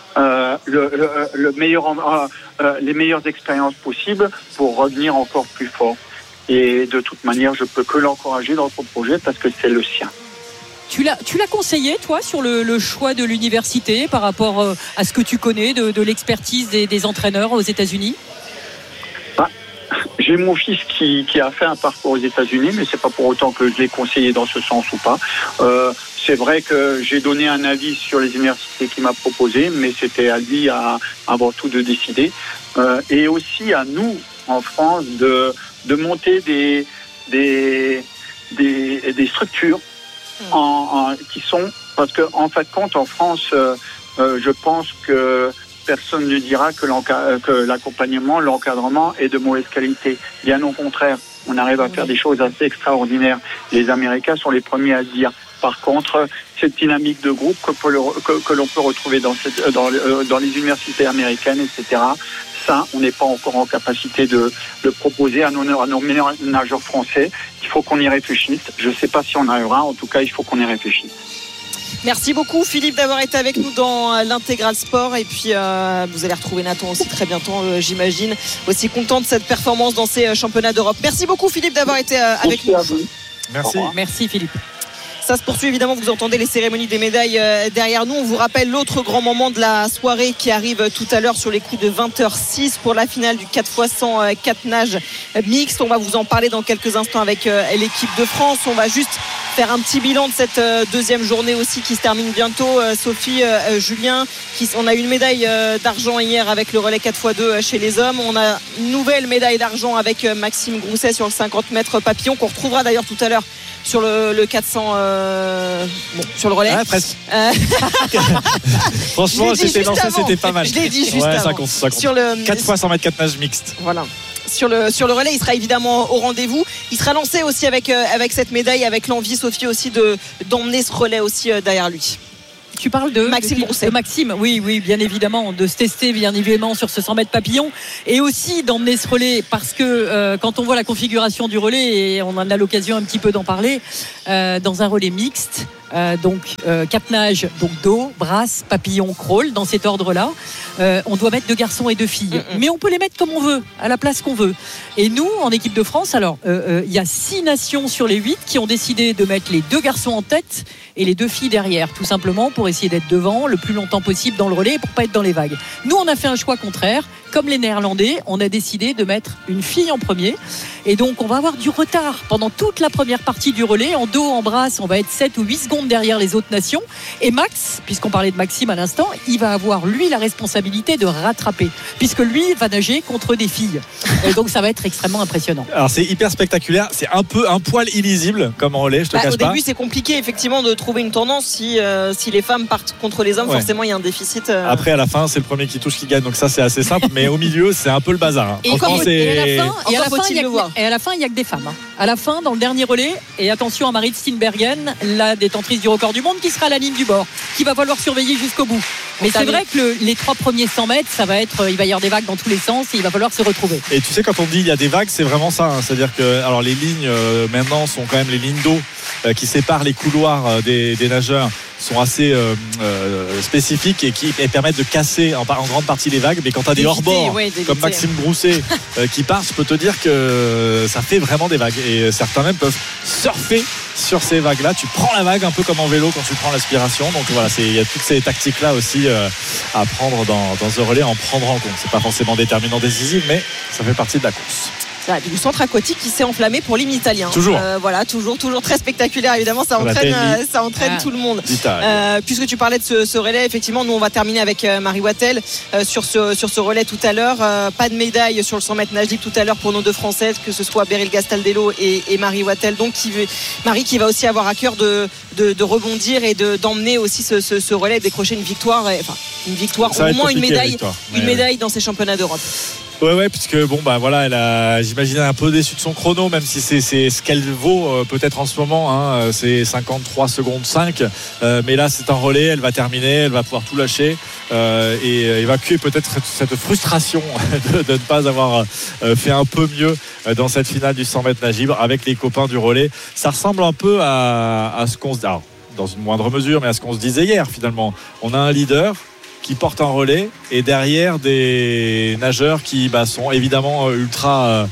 les meilleures expériences possibles pour revenir encore plus fort. Et de toute manière, je ne peux que l'encourager dans son projet parce que c'est le sien. Tu l'as conseillé, toi, sur le choix de l'université par rapport à ce que tu connais de l'expertise des entraîneurs aux États-Unis? J'ai mon fils qui a fait un parcours aux États-Unis, mais c'est pas pour autant que je l'ai conseillé dans ce sens ou pas. C'est vrai que j'ai donné un avis sur les universités qu'il m'a proposé, mais c'était à lui avant tout de décider. Et aussi à nous, en France, de monter des structures qui sont, parce que en fait compte en France, je pense que personne ne dira que l'accompagnement, l'encadrement est de mauvaise qualité. Bien au contraire, on arrive à faire des choses assez extraordinaires. Les Américains sont les premiers à le dire. Par contre, cette dynamique de groupe que l'on peut retrouver dans les universités américaines, etc., ça, on n'est pas encore en capacité de le proposer à nos meilleurs nageurs français. Il faut qu'on y réfléchisse. Je ne sais pas si on arrivera. En tout cas, il faut qu'on y réfléchisse. Merci beaucoup Philippe d'avoir été avec nous dans l'Intégral Sport, et puis vous allez retrouver Nathan aussi très bientôt, j'imagine, aussi content de cette performance dans ces championnats d'Europe. Merci beaucoup Philippe d'avoir été avec nous. Merci Philippe. Ça se poursuit évidemment, vous entendez les cérémonies des médailles derrière nous. On vous rappelle l'autre grand moment de la soirée qui arrive tout à l'heure sur les coups de 20h06 pour la finale du 4x100 4 nages mixte. On va vous en parler dans quelques instants avec l'équipe de France. On va juste faire un petit bilan de cette deuxième journée aussi qui se termine bientôt. Sophie, Julien, on a eu une médaille d'argent hier avec le relais 4x2 chez les hommes. On a une nouvelle médaille d'argent avec Maxime Grousset sur le 50 mètres papillon, qu'on retrouvera d'ailleurs tout à l'heure sur le 400 sur le relais. Presque. Franchement, c'était lancé, c'était pas mal. Je l'ai dit juste avant. Ça compte. Sur le 4 fois 100 mètres 4 nages mixte. Voilà. Sur le relais, il sera évidemment au rendez-vous. Il sera lancé aussi avec cette médaille, avec l'envie, Sophie, aussi d'emmener ce relais aussi derrière lui. Tu parles de Maxime Grousset. De Maxime, oui, bien évidemment, de se tester bien évidemment sur ce 100 mètres papillon, et aussi d'emmener ce relais, parce que quand on voit la configuration du relais, et on en a l'occasion un petit peu d'en parler, dans un relais mixte, donc 4 nages, donc dos, brasse, papillon, crawl, dans cet ordre-là, on doit mettre 2 garçons et 2 filles, mais on peut les mettre comme on veut, à la place qu'on veut. Et nous, en équipe de France, alors il y a 6 nations sur les 8 qui ont décidé de mettre les 2 garçons en tête et les 2 filles derrière, tout simplement pour essayer d'être devant le plus longtemps possible dans le relais et pour pas être dans les vagues. Nous, on a fait un choix contraire. Comme les Néerlandais, on a décidé de mettre une fille en premier, et donc on va avoir du retard pendant toute la première partie du relais. En dos, en brasse, on va être 7 ou 8 secondes derrière les autres nations, et Max, puisqu'on parlait de Maxime à l'instant, il va avoir lui la responsabilité de rattraper, puisque lui va nager contre des filles, et donc ça va être extrêmement impressionnant. Alors c'est hyper spectaculaire, c'est un poil illisible comme relais, je te cache pas. Au début c'est compliqué effectivement de trouver une tendance si les femmes partent contre les hommes, forcément il y a un déficit. Après à la fin c'est le premier qui touche qui gagne, donc ça c'est assez simple, mais au milieu c'est un peu le bazar. Et à la fin il n'y a que des femmes. À la fin, dans le dernier relais, et attention à Marit Steenbergen, la détentrice du record du monde, qui sera à la ligne du bord, qui va falloir surveiller jusqu'au bout. Mais c'est vrai que les 3 premiers 100 mètres, il va y avoir des vagues dans tous les sens, et il va falloir se retrouver. Et tu sais, quand on dit il y a des vagues, c'est vraiment ça, hein. C'est-à-dire que alors les lignes maintenant sont quand même les lignes d'eau qui séparent les couloirs des nageurs, sont assez spécifiques et qui permettent de casser en grande partie les vagues. Mais quand tu as des hors-bords comme Maxime Grousset qui part, je peux te dire que ça fait vraiment des vagues, et certains même peuvent surfer sur ces vagues là. Tu prends la vague un peu comme en vélo quand tu prends l'aspiration. Donc voilà, il y a toutes ces tactiques là aussi à prendre dans ce relais, en prendre en compte. C'est pas forcément déterminant, décisif, mais ça fait partie de la course. Du centre aquatique qui s'est enflammé pour l'hymne italien. Toujours. Voilà, toujours très spectaculaire. Évidemment, ça entraîne tout le monde. Puisque tu parlais de ce relais, effectivement, nous on va terminer avec Marie Wattel sur ce relais tout à l'heure. Pas de médaille sur le 100 mètres nage libre tout à l'heure pour nos 2 Françaises, que ce soit Beryl Gastaldello et Marie Wattel. Donc Marie qui va aussi avoir à cœur de rebondir et d'emmener aussi ce relais, décrocher une victoire, au moins une médaille dans ces championnats d'Europe. Ouais, puisque j'imaginais un peu déçu de son chrono, même si c'est ce qu'elle vaut peut-être en ce moment, hein, c'est 53 secondes 5, mais là c'est un relais, elle va terminer, elle va pouvoir tout lâcher et évacuer peut-être cette frustration de ne pas avoir fait un peu mieux dans cette finale du 100 mètres nage libre avec les copains du relais. Ça ressemble un peu à ce qu'on se dit, dans une moindre mesure, mais à ce qu'on se disait hier finalement. On a un leader qui porte un relais, et derrière des nageurs qui sont évidemment ultra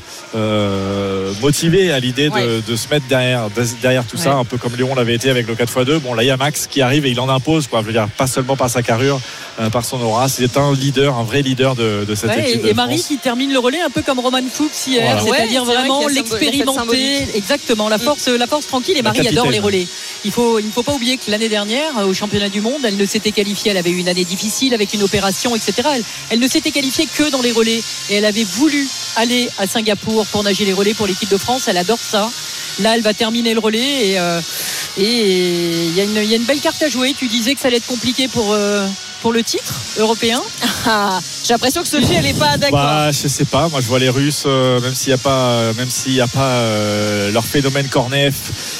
motivés à l'idée de se mettre derrière tout ça, un peu comme Léon l'avait été avec le 4x2. Bon, là il y a Max qui arrive et il en impose, quoi. Je veux dire, pas seulement par sa carrure, par son aura. C'est un vrai leader de cette équipe de et Marie France. qui termine le relais un peu comme Roman Fuchs hier, c'est-à-dire vraiment l'expérimenter, exactement, la force tranquille. Et Marie adore les relais. Il ne faut pas oublier que l'année dernière au championnat du monde, elle ne s'était qualifiée, elle avait eu une année difficile avec une opération, etc. Elle ne s'était qualifiée que dans les relais, et elle avait voulu aller à Singapour pour nager les relais pour l'équipe de France. Elle adore ça. Là elle va terminer le relais, et il y a une belle carte à jouer. Tu disais que ça allait être compliqué pour le titre européen. J'ai l'impression que Sophie elle n'est pas d'accord. Je sais pas, moi je vois les Russes, même s'il n'y a pas leur phénomène Kornev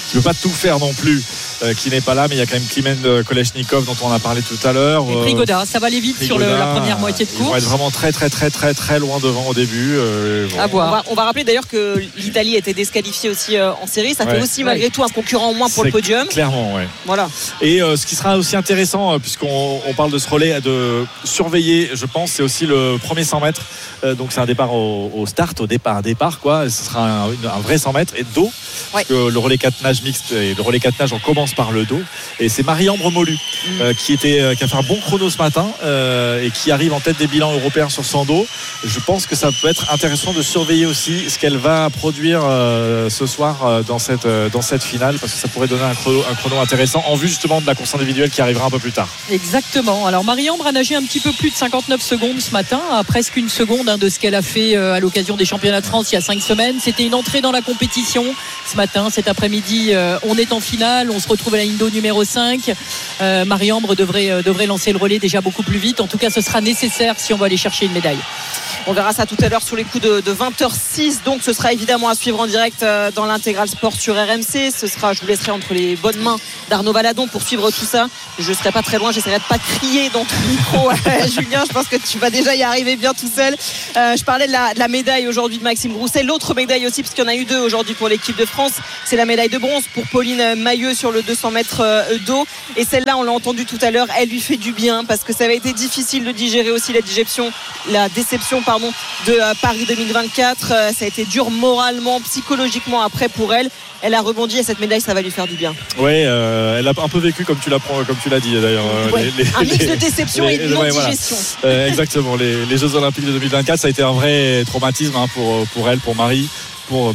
ne peut pas tout faire non plus, qui n'est pas là, mais il y a quand même Klimen Kolesnikov dont on a parlé tout à l'heure. Et Prigoda, ça va aller vite sur la première moitié de course. Ils vont être vraiment très loin devant au début. À voir. On va rappeler d'ailleurs que l'Italie a été disqualifiée aussi en série. Ça fait aussi malgré tout un concurrent en moins pour le podium. Clairement, ouais. Voilà. Et ce qui sera aussi intéressant, puisqu'on parle de ce relais, de surveiller, je pense, c'est aussi le premier 100 mètres. Donc c'est un départ au start, au départ quoi. Ce sera un vrai 100 mètres et de dos. Parce que le relais 4 nage mixte et le relais 4 nage, on commence par le dos. Et c'est Marie-Ambre Molu qui a fait un bon chrono ce matin et qui arrive en tête des bilans européens sur son dos. Je pense que ça peut être intéressant de surveiller aussi ce qu'elle va produire ce soir dans cette finale, parce que ça pourrait donner un chrono intéressant en vue justement de la course individuelle qui arrivera un peu plus tard. Exactement. Alors Marie-Ambre a nagé un petit peu plus de 59 secondes ce matin, à presque une seconde de ce qu'elle a fait à l'occasion des championnats de France il y a 5 semaines. C'était une entrée dans la compétition ce matin. Cet après-midi, on est en finale, on se retrouve à la ligne d'eau numéro 5. Marie-Ambre devrait lancer le relais déjà beaucoup plus vite. En tout cas, ce sera nécessaire si on va aller chercher une médaille. On verra ça tout à l'heure sur les coups de 20h06. Donc ce sera évidemment à suivre en direct dans l'Intégral Sport sur RMC. Je vous laisserai entre les bonnes mains d'Arnaud Valadon pour suivre tout ça. Je ne serai pas très loin, j'essaierai de pas crier dans ton micro. Julien, je pense que tu vas déjà y arriver bien tout seul. Je parlais de la médaille aujourd'hui de Maxime Grousset. L'autre médaille aussi, parce qu'il y en a eu 2 aujourd'hui pour l'équipe de France, c'est la médaille de bronze pour Pauline Mailleux sur le 200 mètres d'eau. Et celle-là, on l'a entendu tout à l'heure, elle lui fait du bien parce que ça avait été difficile de digérer aussi la déception de Paris 2024. Ça a été dur moralement, psychologiquement après pour elle. Elle a rebondi et cette médaille, ça va lui faire du bien. Oui, elle a un peu vécu comme tu l'as dit d'ailleurs. Un mix de déception et de non-digestion. Voilà. Exactement. Les Jeux Olympiques de 2024, ça a été un vrai traumatisme pour elle, pour Marie. Pour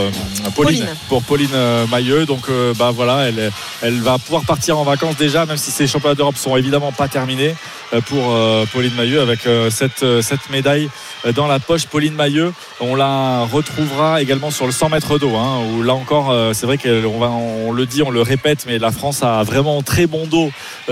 Pauline Mailleux. Donc voilà, elle va pouvoir partir en vacances déjà, même si ces championnats d'Europe sont évidemment pas terminés pour Pauline Mailleux, avec cette médaille dans la poche. Pauline Mailleux, on la retrouvera également sur le 100 mètres d'eau, où là encore c'est vrai qu'on le dit, on le répète, mais la France a vraiment très bon dos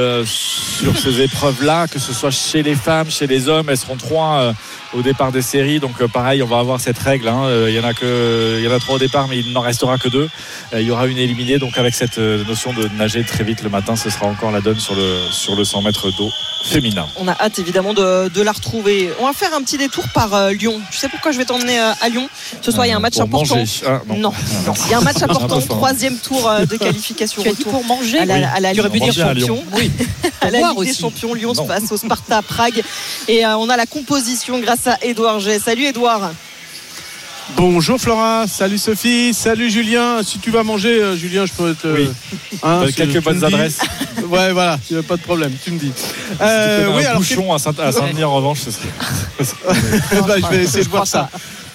sur ces épreuves là, que ce soit chez les femmes, chez les hommes. Elles seront 3 au départ des séries, donc pareil, on va avoir cette règle, il y en a 3 au départ, mais il n'en restera que 2. Il y aura une éliminée, donc avec cette notion de nager très vite le matin, ce sera encore la donne sur le 100 mètres d'eau féminin. On a hâte évidemment de la retrouver. On va faire un petit détour par Lyon. Tu sais pourquoi je vais t'emmener à Lyon ce soir? Il y a un match important. Non. Il y a un match important, 3e tour de qualification. Tu as dit pour manger à la Ligue des Champions. Oui. À la Ligue des Champions, Lyon se passe au Sparta Prague et on a la composition grâce à Édouard G. Salut Édouard. Bonjour Flora, salut Sophie, salut Julien. Si tu vas manger, Julien, je peux te. Quelques bonnes adresses. Ouais, voilà, pas de problème, tu me dis. Un bouchon à Saint-Denis en revanche, ce serait. Je vais essayer de voir ça.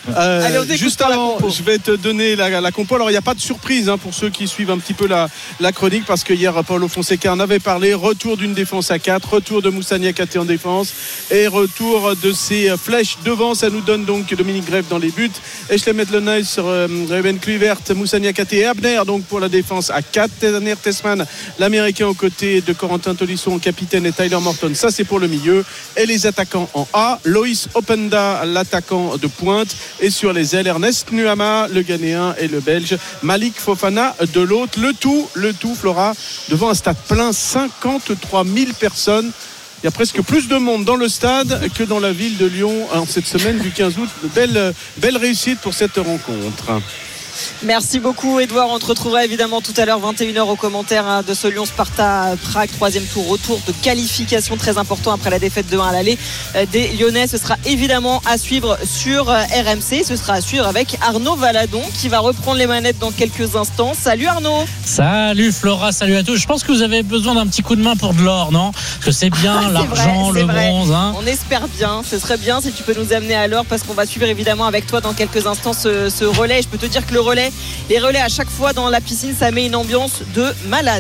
Juste avant, je vais te donner la compo. Alors il n'y a pas de surprise pour ceux qui suivent un petit peu la chronique, parce que hier Paulo Fonseca en avait parlé. Retour d'une défense à 4, retour de Moussa Niakhaté en défense et retour de ses flèches devant. Ça nous donne donc Dominique Grève dans les buts, Echlem Etlenay sur Ruben Kluivert, Moussa Niakhaté et Abner donc pour la défense à 4. Tanner Tessman, l'américain, aux côtés de Corentin Tolisso en capitaine, et Tyler Morton, ça c'est pour le milieu. Et les attaquants en A, Loïs Openda, l'attaquant de pointe, et sur les ailes Ernest Nuama, le Ghanéen, et le Belge Malik Fofana de l'autre. Le tout Flora, devant un stade plein, 53 000 personnes. Il y a presque plus de monde dans le stade que dans la ville de Lyon en cette semaine du 15 août. Belle réussite pour cette rencontre. Merci beaucoup Edouard, on te retrouvera évidemment tout à l'heure 21h au commentaire de ce Lyon Sparta Prague, 3e tour, retour de qualification très important après la défaite de 1 à l'aller des Lyonnais. Ce sera évidemment à suivre sur RMC, ce sera à suivre avec Arnaud Valadon qui va reprendre les manettes dans quelques instants. Salut Arnaud. Salut Flora, salut à tous. Je pense que vous avez besoin d'un petit coup de main pour de l'or, non? Parce que c'est bien l'argent, le bronze. On espère bien, ce serait bien si tu peux nous amener à l'or, parce qu'on va suivre évidemment avec toi dans quelques instants ce relais. Je peux te dire que les relais à chaque fois dans la piscine, ça met une ambiance de malade.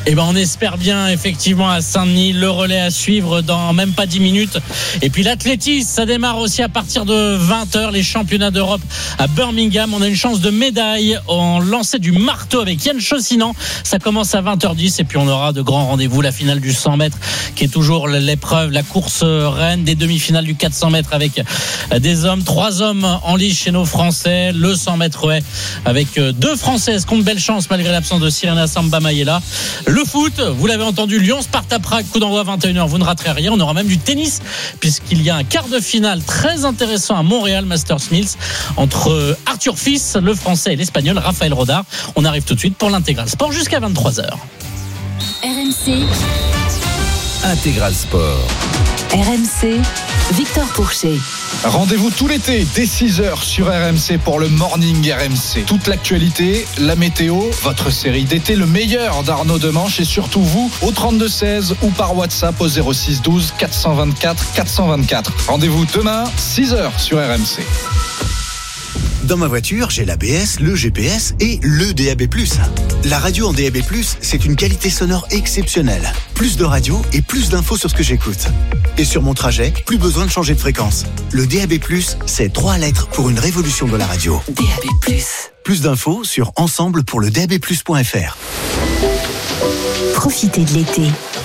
Eh ben, on espère bien, effectivement, à Saint-Denis. Le relais à suivre dans même pas 10 minutes. Et puis l'athlétisme, ça démarre aussi à partir de 20h. Les championnats d'Europe à Birmingham. On a une chance de médaille en lancer du marteau avec Yann Chaussinan. Ça commence à 20h10. Et puis on aura de grands rendez-vous. La finale du 100 mètres, qui est toujours l'épreuve, la course reine, des demi-finales du 400 mètres avec des hommes, 3 hommes en lice chez nos Français. Le 100 mètres avec 2 Françaises qui ont de belles chances malgré l'absence de Sirena Samba Mayela. Le foot, vous l'avez entendu, Lyon-Sparta à Prague, coup d'envoi à 21h, vous ne raterez rien. On aura même du tennis puisqu'il y a un quart de finale très intéressant à Montréal, Masters Mills, entre Arthur Fils, le Français, et l'Espagnol Raphaël Rodar. On arrive tout de suite pour l'intégral sport jusqu'à 23h. RMC Intégral Sport. RMC, Victor Pourchet. Rendez-vous tout l'été dès 6h sur RMC pour le Morning RMC. Toute l'actualité, la météo, votre série d'été, le meilleur d'Arnaud Demanche et surtout vous au 32-16 ou par WhatsApp au 06 12 424 424. Rendez-vous demain 6h sur RMC. Dans ma voiture, j'ai l'ABS, le GPS et le DAB+. La radio en DAB+, c'est une qualité sonore exceptionnelle. Plus de radio et plus d'infos sur ce que j'écoute. Et sur mon trajet, plus besoin de changer de fréquence. Le DAB+, c'est 3 lettres pour une révolution de la radio. DAB+. Plus d'infos sur ensemble pour le DAB+.fr. Profitez de l'été